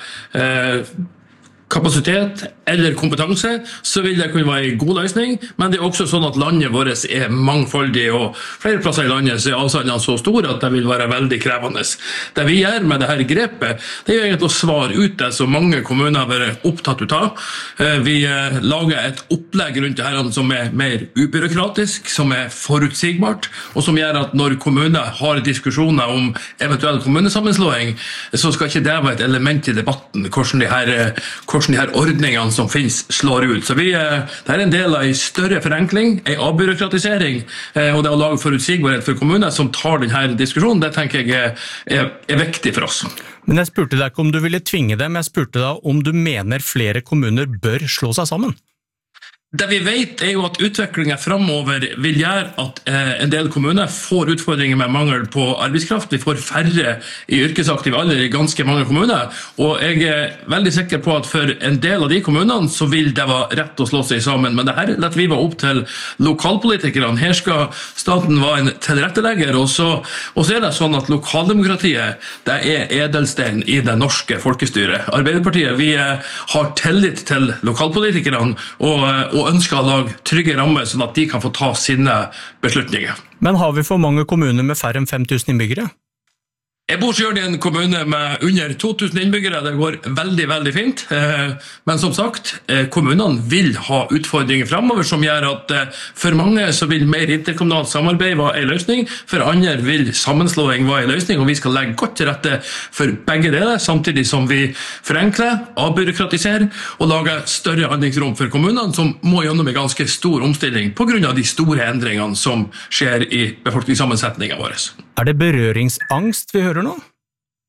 med kapasitet eller kompetanse, så vil det kunne være en god løsning, men det er også sånn at landet vårt er mangfoldig, og flere plasser i landet så er avstandene så store at det vil være veldig krevende. Det vi gjør med dette grepet, det er egentlig å svare ut det som mange kommuner har vært opptatt av. Vi lager et opplegg rundt det her som er mer ubyråkratisk, som er forutsigbart, og som gjør at når kommuner har diskusjoner om eventuell kommunesammenslåing, så skal ikke det være et element i debatten, hvordan de her, hvordan de her ordningene som finnes slår ut. Så vi, det er en del av en større forenkling, en avbyråkratisering, og det å lage forutsigbarhet for kommuner som tar denne diskusjonen, det tenker jeg er, er, er viktig for oss. Men jeg spurte deg ikke om du ville tvinge dem, jeg spurte deg om du mener flere kommuner bør slå seg sammen. Det vi vet er jo at utviklingen fremover vil gjøre at eh, en del kommuner får utfordringer med mangel på arbeidskraft. Vi får færre i yrkesaktiv alder i ganske mange kommuner, og jeg er veldig sikker på at for en del av de kommunene så vil det være rett å slå seg sammen. Men det her letter vi være opp til lokalpolitikerne. Her skal staten være en tilrettelegger, og så, og så er det sånn at lokaldemokratiet, det er edelstein i det norske folkestyret. Arbeiderpartiet, vi eh, har tillit til lokalpolitikerne, og, og ønsker å lage trygge rammer sånn at de kan få ta sine beslutninger. Men har vi for mange kommuner med færre enn fem tusen innbyggere? Jeg bor selv i en kommune med under to tusen innbyggere, det går veldig, veldig fint. Men som sagt, kommunene vil ha utfordringer fremover som gjør at for mange så vil mer interkommunalt samarbeid være en løsning, for andre vil sammenslåing være en løsning, og vi skal legge godt til rette for begge deler, samtidig som vi forenkler, avbyråkratiserer og lager større handlingsrom for kommunene som må gjennom en ganske stor omstilling på grunn av de store endringene som skjer i befolkningssammensetningen vår. Er det berøringsangst vi hører nå?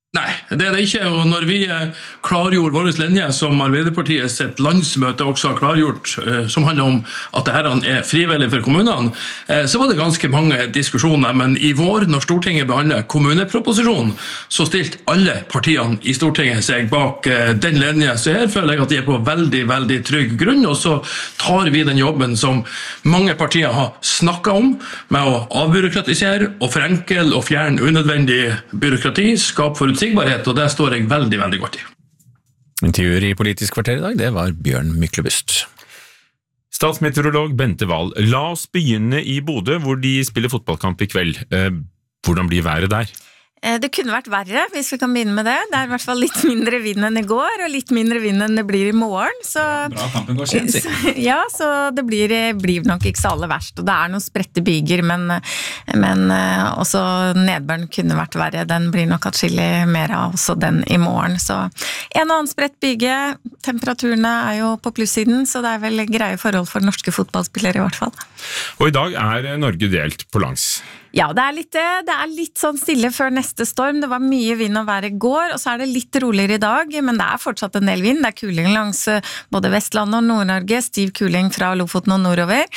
Nei, det er det ikke, og når vi klargjorde vår linje som Arbeiderpartiet sitt landsmøte også har klargjort, som handler om at dette er frivillig for kommunene, så var det ganske mange diskusjoner, men i vår, når Stortinget behandler kommuneproposisjonen, så stilte alle partiene i Stortinget seg bak den linje, så her føler jeg at de er på veldig, veldig trygg grunn, og så tar vi den jobben som mange partier har snakket om, med å avbyråkratisere og forenkle og fjerne unødvendig byråkrati, skape forutsigbarhet, og det står jeg veldig, veldig godt i. Intervjuer i Politisk kvarter i dag, det var Bjørn Myklebust. Statsmeteorolog Bente Wahl, la oss begynne i Bodø, hvor de spiller fotballkamp i kveld. Hvordan blir været der? Det kunne vært verre, hvis vi kan begynne med det. Det er i hvert fall litt mindre vind enn i går, og litt mindre vind enn det blir i morgen. Så, Bra, kampen går sent, så, ja, så det blir, blir nok ikke så aller verst. Og det er noen spredte byger, men, men også nedbøren kunne vært verre. Den blir nok atskillig mer av også den i morgen. Så en og annen spredt byge, temperaturene er jo på plussiden, så det er vel greie forhold for norske fotballspillere i hvert fall. Og i dag er Norge delt på langs. Ja, det er, litt, det er litt sånn stille før neste storm. Det var mye vind og vær i går, og så er det litt roligere i dag, men det er fortsatt en del vind. Det er kuling langs både Vestlandet og Nord-Norge, stiv kuling fra Lofoten og nordover.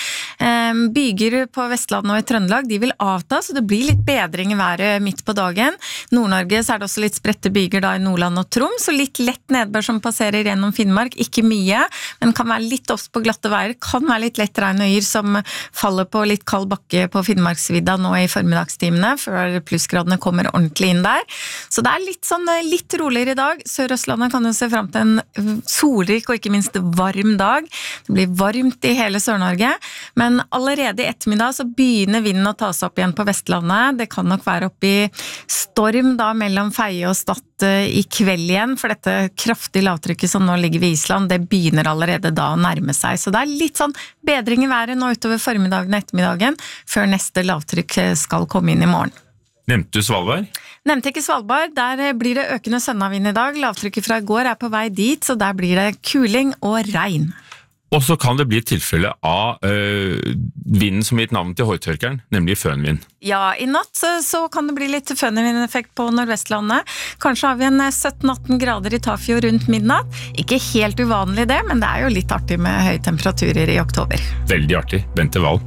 Byger på Vestlandet og i Trøndelag, de vil avta, så det blir litt bedring i været midt på dagen. Nord-Norge så er det også litt spredte byger da i Nordland og Troms, så litt lett nedbør som passerer gjennom Finnmark, ikke mye, men kan være litt opp på glatte veier, kan være litt lett regn og yr som faller på litt kald bakke på Finnmarksvidda nå i formiddagstimene, før plussgradene kommer ordentlig inn der. Så det er litt sånn, litt roligere i dag. Sør-Østlandet kan jo se frem til en solrik og ikke minst varm dag. Det blir varmt i hele Sør-Norge, men allerede i ettermiddag så begynner vinden å ta seg opp igjen på Vestlandet. Det kan nok være opp i storm da mellom Feie og Stad i kveld igjen, for dette kraftige lavtrykket som nå ligger ved Island, det begynner allerede da å nærme seg. Så det er litt sånn bedring i været nå utover formiddagen og ettermiddagen, før neste lavtrykk skal komme inn i morgen. Nevnte du Svalbard? Nevnte ikke Svalbard, der blir det økende sønnavind i dag. Lavtrykket fra i går er på vei dit, så der blir det kuling og regn. Og så kan det bli et tilfelle av øh, vinden som gitt navn til hårtørkeren, nemlig fønvind. Ja, i natt så, så kan det bli litt fønvindeffekt på Nordvestlandet. Kanskje har vi en sytten atten grader i Tafjord rundt midnatt. Ikke helt uvanlig det, men det er jo litt artig med høye temperaturer i oktober. Veldig artig. Bente Wahl.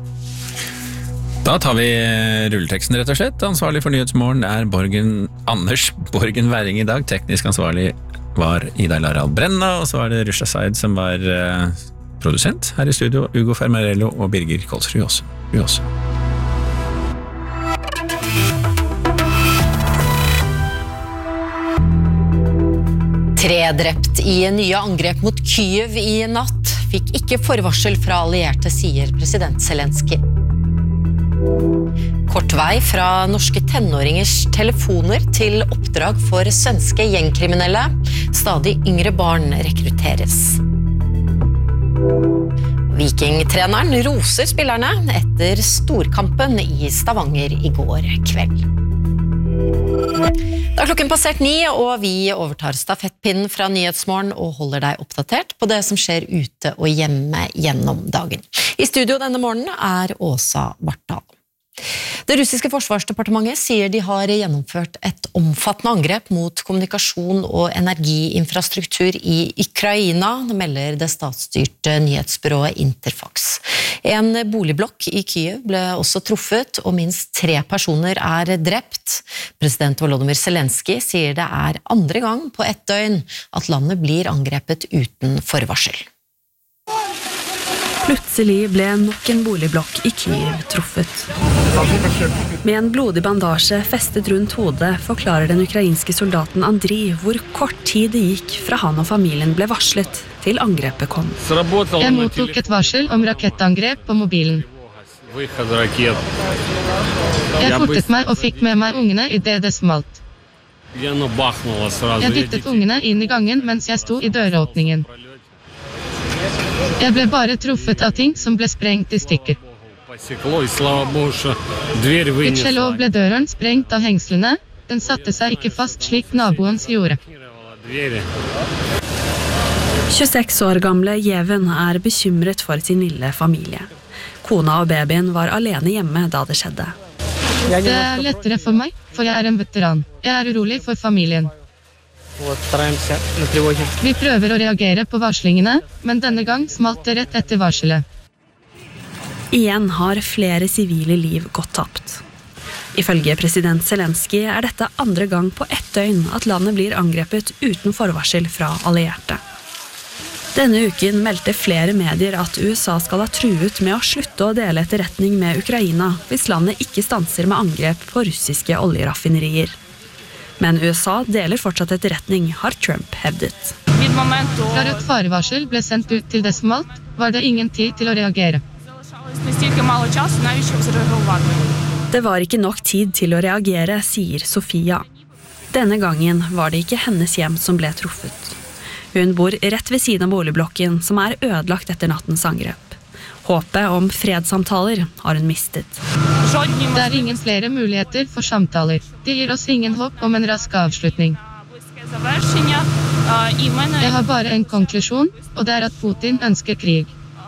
Da tar vi rulleteksten rett og slett. Ansvarlig for Nyhetsmorgen er Borgen, Anders Borgen Væring i dag. Teknisk ansvarlig var Ida Laral Brenna, og så var det Rusha Said som var uh, produsent. Her i studio, Ugo Fermarello og Birger Kolsrud også. Tre drept i nye angrep mot Kyiv i natt. Fikk ikke forvarsel fra allierte, sier president Zelensky. Kort vei fra norske tenåringers telefoner til oppdrag for svenske gjengkriminelle. Stadig yngre barn rekrutteres. Vikingtreneren roser spillerne etter storkampen i Stavanger i går kveld. Da er klokken passert ni, og vi overtar stafettpinnen fra Nyhetsmorgen og holder deg oppdatert på det som skjer ute og hjemme gjennom dagen. I studio denne morgenen er Åsa Bartal. Det russiske forsvarsdepartementet sier de har gjennomført et omfattende angrep mot kommunikasjon og energiinfrastruktur i Ukraina, melder det statsstyrte nyhetsbyrået Interfax. En boligblokk i Kyiv ble også truffet, og minst tre personer er drept. President Volodymyr Zelensky sier det er andre gang på ett døgn at landet blir angrepet uten forvarsel. Plutselig ble nok en boligblokk i Kyiv truffet. Med en blodig bandasje festet rundt hodet forklarer den ukrainske soldaten Andriy hvor kort tid det gikk fra han og familien ble varslet til angrepet kom. Jeg mottok et varsel om rakettangrep på mobilen. Jeg fortet meg og fikk med meg ungene i det det smalt. Jeg dyttet ungene inn i gangen mens jeg sto i døråpningen. Jeg ble bare truffet av ting som ble sprengt i stykker. Gudskjelov ble døren sprengt av hengslene. Den satte seg ikke fast slik naboens gjorde. tjueseks år gamle Jeven er bekymret for sin lille familie. Kona og babyen var alene hjemme da det skjedde. Det er lettere for meg, for jeg er en veteran. Jeg er urolig for familien. Vi prøver å reagere på varslingene, men denne gang smalt det rett etter varselet. Igjen har flere sivile liv gått tapt. Ifølge president Zelensky er dette andre gang på ett døgn at landet blir angrepet uten forvarsel fra allierte. Denne uken meldte flere medier at U S A skal ha truet med å slutte å dele etterretning med Ukraina hvis landet ikke stanser med angrep på russiske oljeraffinerier. Men U S A deler fortsatt etterretning, har Trump hevdet. Da et farevarsel ble sendt ut til det smalt, var det ingen tid til å reagere. Det var ikke nok tid til å reagere, sier Sofia. Denne gangen var det ikke hennes hjem som ble truffet. Hun bor rett ved siden av boligblokken, som er ødelagt etter nattens angrep. Håpet om fredssamtaler har hun mistet. Det er ingen flere muligheter for samtaler. Det gir oss ingen håp om en rask avslutning. Jeg har bare en konklusjon, og det er at Putin ønsker krig.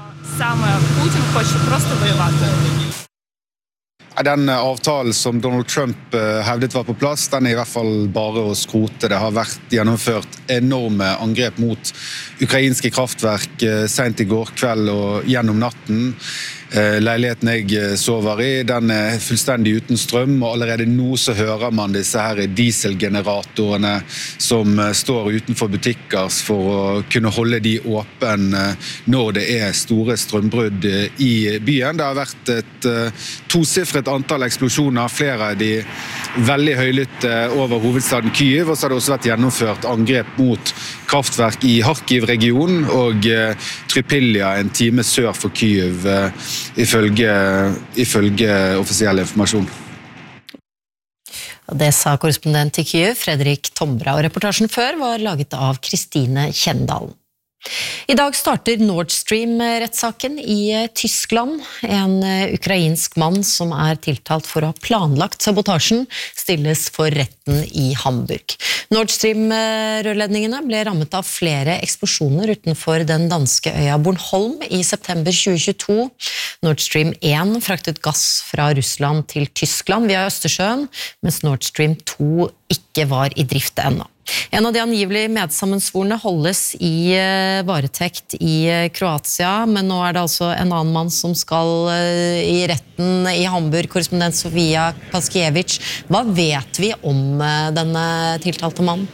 Den avtalen som Donald Trump hevdet var på plass, den er i hvert fall bare å skrote. Det har vært gjennomført enorme angrep mot ukrainske kraftverk sent i går kveld og gjennom natten. Leiligheten jeg sover i, den er fullstendig uten strøm, og allerede nå så hører man disse her dieselgeneratorene som står utenfor butikker for å kunne holde de åpne når det er store strømbrudd i byen. Det har vært et tosifret antall eksplosjoner, flere av de veldig høylytte over hovedstaden Kyiv, og så har det også vært gjennomført angrep mot kraftverk i Kharkiv-regionen og Trypilja, en time sør for Kyiv, ifølge, ifølge offisiell informasjon. Det sa korrespondent i Kyiv, Fredrik Tombra, og reportasjen før var laget av Kristine Kjendalen. I dag starter Nord Stream-rettssaken i Tyskland. En ukrainsk mann som er tiltalt for å ha planlagt sabotasjen stilles for retten i Hamburg. Nord Stream-rørledningene ble rammet av flere eksplosjoner utenfor den danske øya Bornholm i september tjue tjueto. Nord Stream én fraktet gass fra Russland til Tyskland via Østersjøen, mens Nord Stream to ikke var i drift ennå. En av de angivelig medsammensvorne holdes i varetekt i Kroatia, men nå er det altså en annen mann som skal i retten i Hamburg, korrespondent Sofia Paskiewicz. Hva vet vi om denne tiltalte mannen?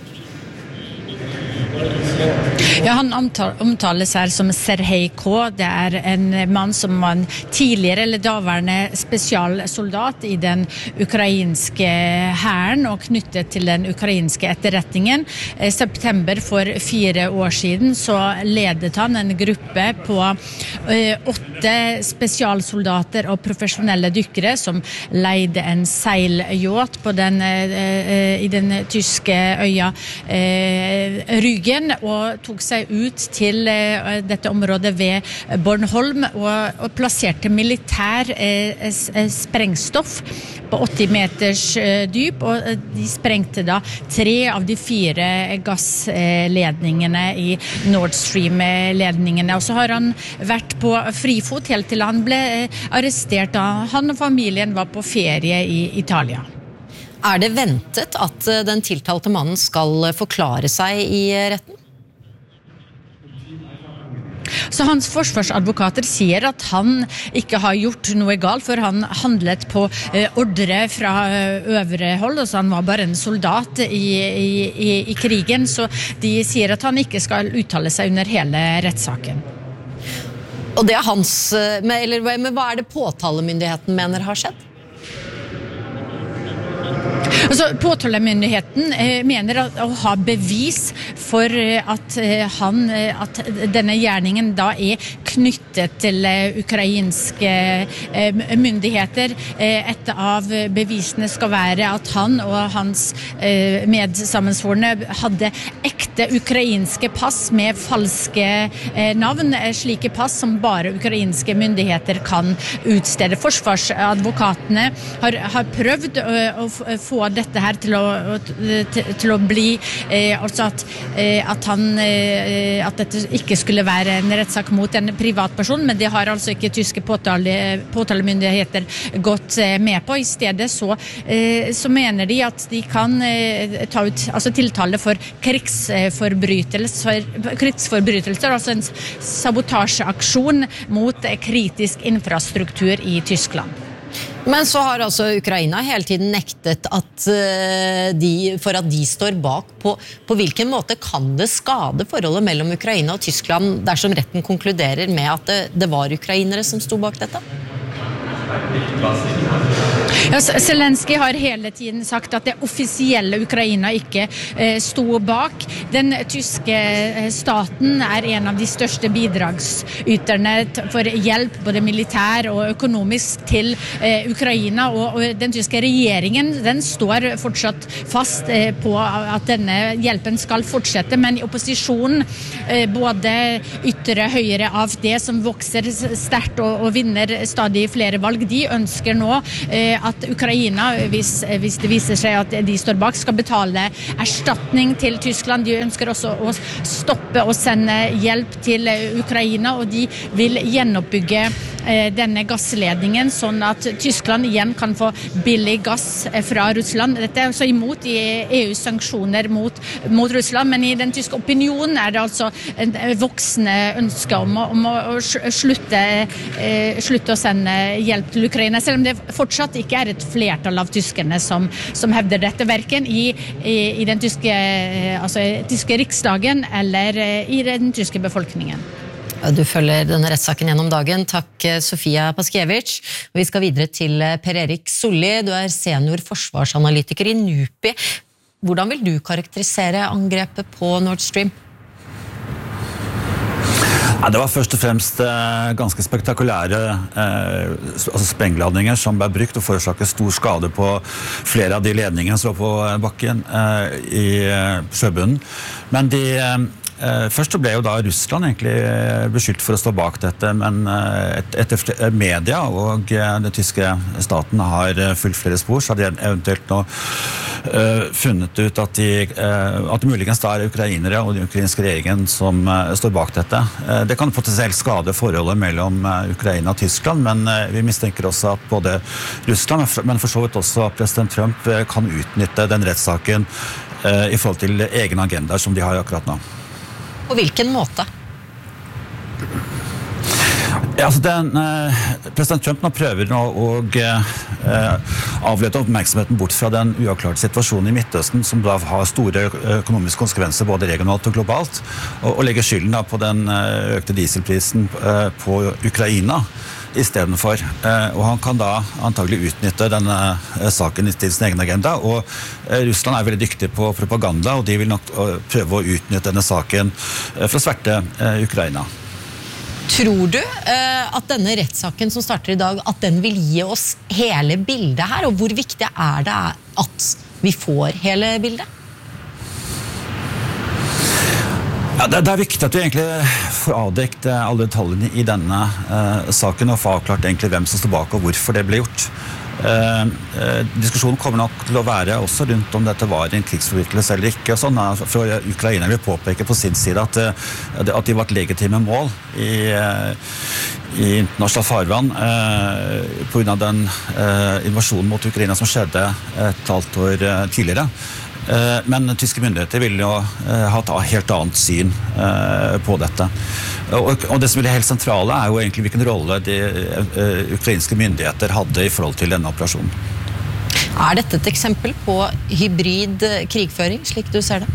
Ja, han omtales her som Serhej K. Det er en mann som var en tidligere eller daværende spesialsoldat i den ukrainske hæren og knyttet til den ukrainske etterretningen. I september for fire år siden så ledet han en gruppe på åtte spesialsoldater og profesjonelle dykkere som leide en seilyacht på den, i den tyske øya Rügen, og tok seg ut til uh, dette området ved Bornholm og, og plasserte militær uh, sprengstoff på åtti meters uh, dyp, og uh, de sprengte da tre av de fire gassledningene i Nord Stream-ledningene. Og så har han vært på frifot helt til han ble uh, arrestert da han og familien var på ferie i Italia. Er det ventet at den tiltalte mannen skal forklare seg i retten? Så hans forsvarsadvokater sier at han ikke har gjort noe galt, for han handlet på ordre fra øvre hold, altså han var bare en soldat i, i, i krigen, så de sier at han ikke skal uttale seg under hele rettssaken. Og det er hans, eller men hva er det påtalemyndigheten mener har skjedd? Altså, påtalemyndigheten eh, mener at, å ha bevis for at, eh, han, at denne gjerningen da er knyttet til eh, ukrainske eh, myndigheter. Eh, et av bevisene skal være at han og hans eh, medsammensvorne hadde ekte ukrainske pass med falske eh, navn, slike pass som bare ukrainske myndigheter kan utstede. Forsvarsadvokatene har, har prøvd å, å få dette her til å, til å bli eh, altså at at, han, at dette ikke skulle være en rettssak mot en privatperson, men det har altså ikke tyske påtale, påtalemyndigheter gått med på. I stedet så, så mener de at de kan ta ut altså tiltale for krigsforbrytelser, krigsforbrytelser, altså en sabotasjeaksjon mot kritisk infrastruktur i Tyskland. Men så har altså Ukraina hele tiden nektet at de, for at de står bak. På, på hvilken måte kan det skade forholdet mellom Ukraina og Tyskland dersom retten konkluderer med at det, det var ukrainere som sto bak dette? Ja, Zelensky har hele tiden sagt at det offisielle Ukraina ikke eh, sto bak. Den tyske staten er en av de største bidragsyterne for hjelp, både militær og økonomisk, til eh, Ukraina. Og, og den tyske regjeringen, den står fortsatt fast eh, på at denne hjelpen skal fortsette, men i opposisjonen, eh, både ytre høyre A F D, som vokser sterkt og, og vinner stadig flere valg, de ønsker nå eh, at Ukraina, hvis, hvis det viser seg at de står bak, skal betale erstatning til Tyskland. De ønsker også å stoppe og sende hjelp til Ukraina, og de vil gjenoppbygge eh, denne gassledningen, sånn at Tyskland igjen kan få billig gass fra Russland. Dette er også imot i E U's sanksjoner mot, mot Russland, men i den tyske opinionen er det altså en voksende ønske om å, om å slutte, eh, slutte å sende hjelp til Ukraina, selv om det fortsatt ikke er et flertall av tyskerne som, som hevder dette, hverken i, i, i den tyske, altså, tyske riksdagen eller i den tyske befolkningen. Du følger denne rettssaken gjennom dagen. Takk, Sofia Paskiewicz. Vi skal videre til Per Erik Solli. Du er senior forsvarsanalytiker i NUPI. Hvordan vil du karakterisere angrepet på Nord Stream? Ja, det var først og fremst eh, ganske spektakulære eh, altså sprengladninger som ble brukt og forårsaket stor skade på flere av de ledningene som var på bakken eh, i eh, sjøbunnen. Men de eh, Først så ble jo da Russland egentlig beskyldt for å stå bak dette, men et, etter media og den tyske staten har fulgt flere spor, så har de eventuelt nå uh, funnet ut at, de, uh, at det muligens da er ukrainere og den ukrainske regjeringen som uh, står bak dette. Uh, det kan potensielt skade forholdet mellom uh, Ukraina og Tyskland, men uh, vi mistenker også at både Russland, men for så vidt også president Trump, uh, kan utnytte den rettssaken uh, i forhold til egne agendaer som de har akkurat nå. På hvilken måte? Ja, altså den, eh, president Trump nå prøver nå å eh, avlede oppmerksomheten bort fra den uavklarte situasjonen i Midtøsten, som da har store økonomiske konsekvenser både regionalt og globalt, og, og legger skylden da på den økte dieselprisen eh, på Ukraina i stedet for. Og han kan da antagelig utnytte denne saken til sin egen agenda, og Russland er veldig dyktig på propaganda, og de vil nok prøve å utnytte denne saken for å sverte Ukraina. Tror du at denne rettssaken som starter i dag, at den vil gi oss hele bildet her, og hvor viktig er det at vi får hele bildet? Ja, det, det er viktig at vi egentlig får avdekt alle detaljene i denne uh, saken og får avklart egentlig hvem som står bak og hvorfor det ble gjort. Uh, uh, diskusjonen kommer nok til å være også rundt om dette var en krigsforbrytelse eller ikke. Og sånn, uh, for Ukraina vil påpeke på sin side at, uh, at de var et legitime mål i, uh, i internasjonalt farvann uh, på grunn av den uh, invasjonen mot Ukraina som skjedde et halvt år uh, tidligere. Men tyske myndigheter vil jo ha et helt annet syn på dette. Og det som er helt sentrale er jo egentlig hvilken rolle de ukrainske myndigheter hadde i forhold til denne operasjonen. Er dette et eksempel på hybrid krigføring, slik du ser det?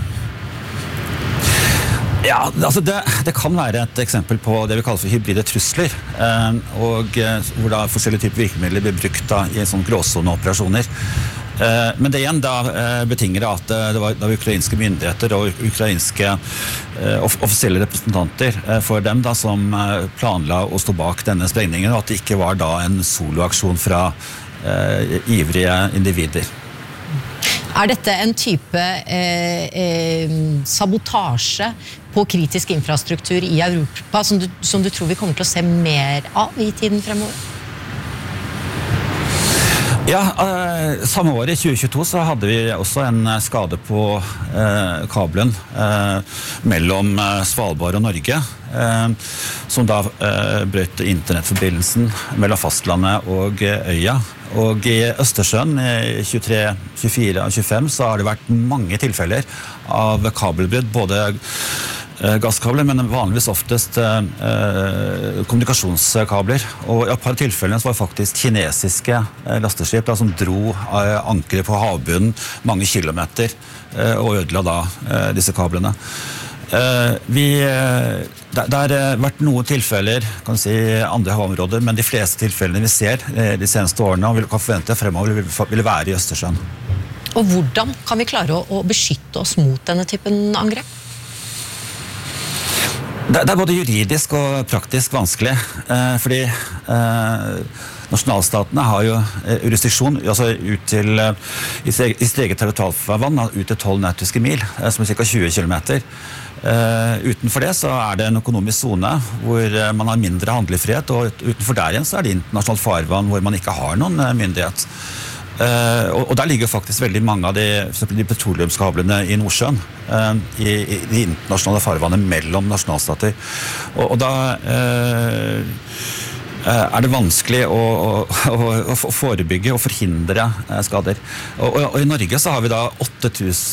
Ja, altså det, det kan være et eksempel på det vi kaller for hybride trusler, og hvor da forskjellige typer virkemidler blir brukt da, i sånne gråsoneoperasjoner. Men det igjen da betinger at det var, det var ukrainske myndigheter og ukrainske offisielle representanter for dem da, som planla å stå bak denne sprengningen, og at det ikke var da en soloaksjon fra uh, ivrige individer. Er dette en type eh, eh, sabotasje på kritisk infrastruktur i Europa som du, som du tror vi kommer til å se mer av i tiden fremover? Ja, eh, samme år i tjue tjueto så hadde vi også en skade på eh, kabelen eh, mellom eh, Svalbard og Norge, eh, som da eh, brøt internettforbindelsen mellom fastlandet og eh, øya. Og i Østersjøen i tjuetre, tjuefire og tjuefem så har det vært mange tilfeller av kabelbrudd, både gasskabler, men vanligvis oftest eh, kommunikasjonskabler. Og i et par tilfellene så var det faktisk kinesiske eh, lasteskip da, som dro eh, ankre på havbunnen mange kilometer eh, og ødela da eh, disse kablene. Eh, vi, eh, det, det har vært noen tilfeller kan si, i andre havområder, men de fleste tilfellene vi ser eh, de seneste årene og vi kan forvente fremover vil, vil være i Østersjøen. Og hvordan kan vi klare å, å beskytte oss mot denne typen angrep? Det er både juridisk og praktisk vanskelig, eh, fordi eh, nasjonalstatene har jo eh, jurisdiksjon altså ut til, eh, i sitt eget territorialfarvann, ut til tolv nautiske mil, eh, som er ca. tjue kilometer. Eh, utenfor det så er det en økonomisk zone hvor eh, man har mindre handlefrihet, og utenfor der igjen så er det internasjonalt farvann hvor man ikke har noen eh, myndighet. Uh, og, og der ligger faktisk veldig mange av de, for eksempel de petroleumskablene i Nordsjøen uh, i, i de internasjonale farvannet mellom nasjonalstater. Og, og da uh, uh, er det vanskelig å, å, å, å forebygge og forhindre uh, skader. Og, og, og i Norge så har vi da åtte tusen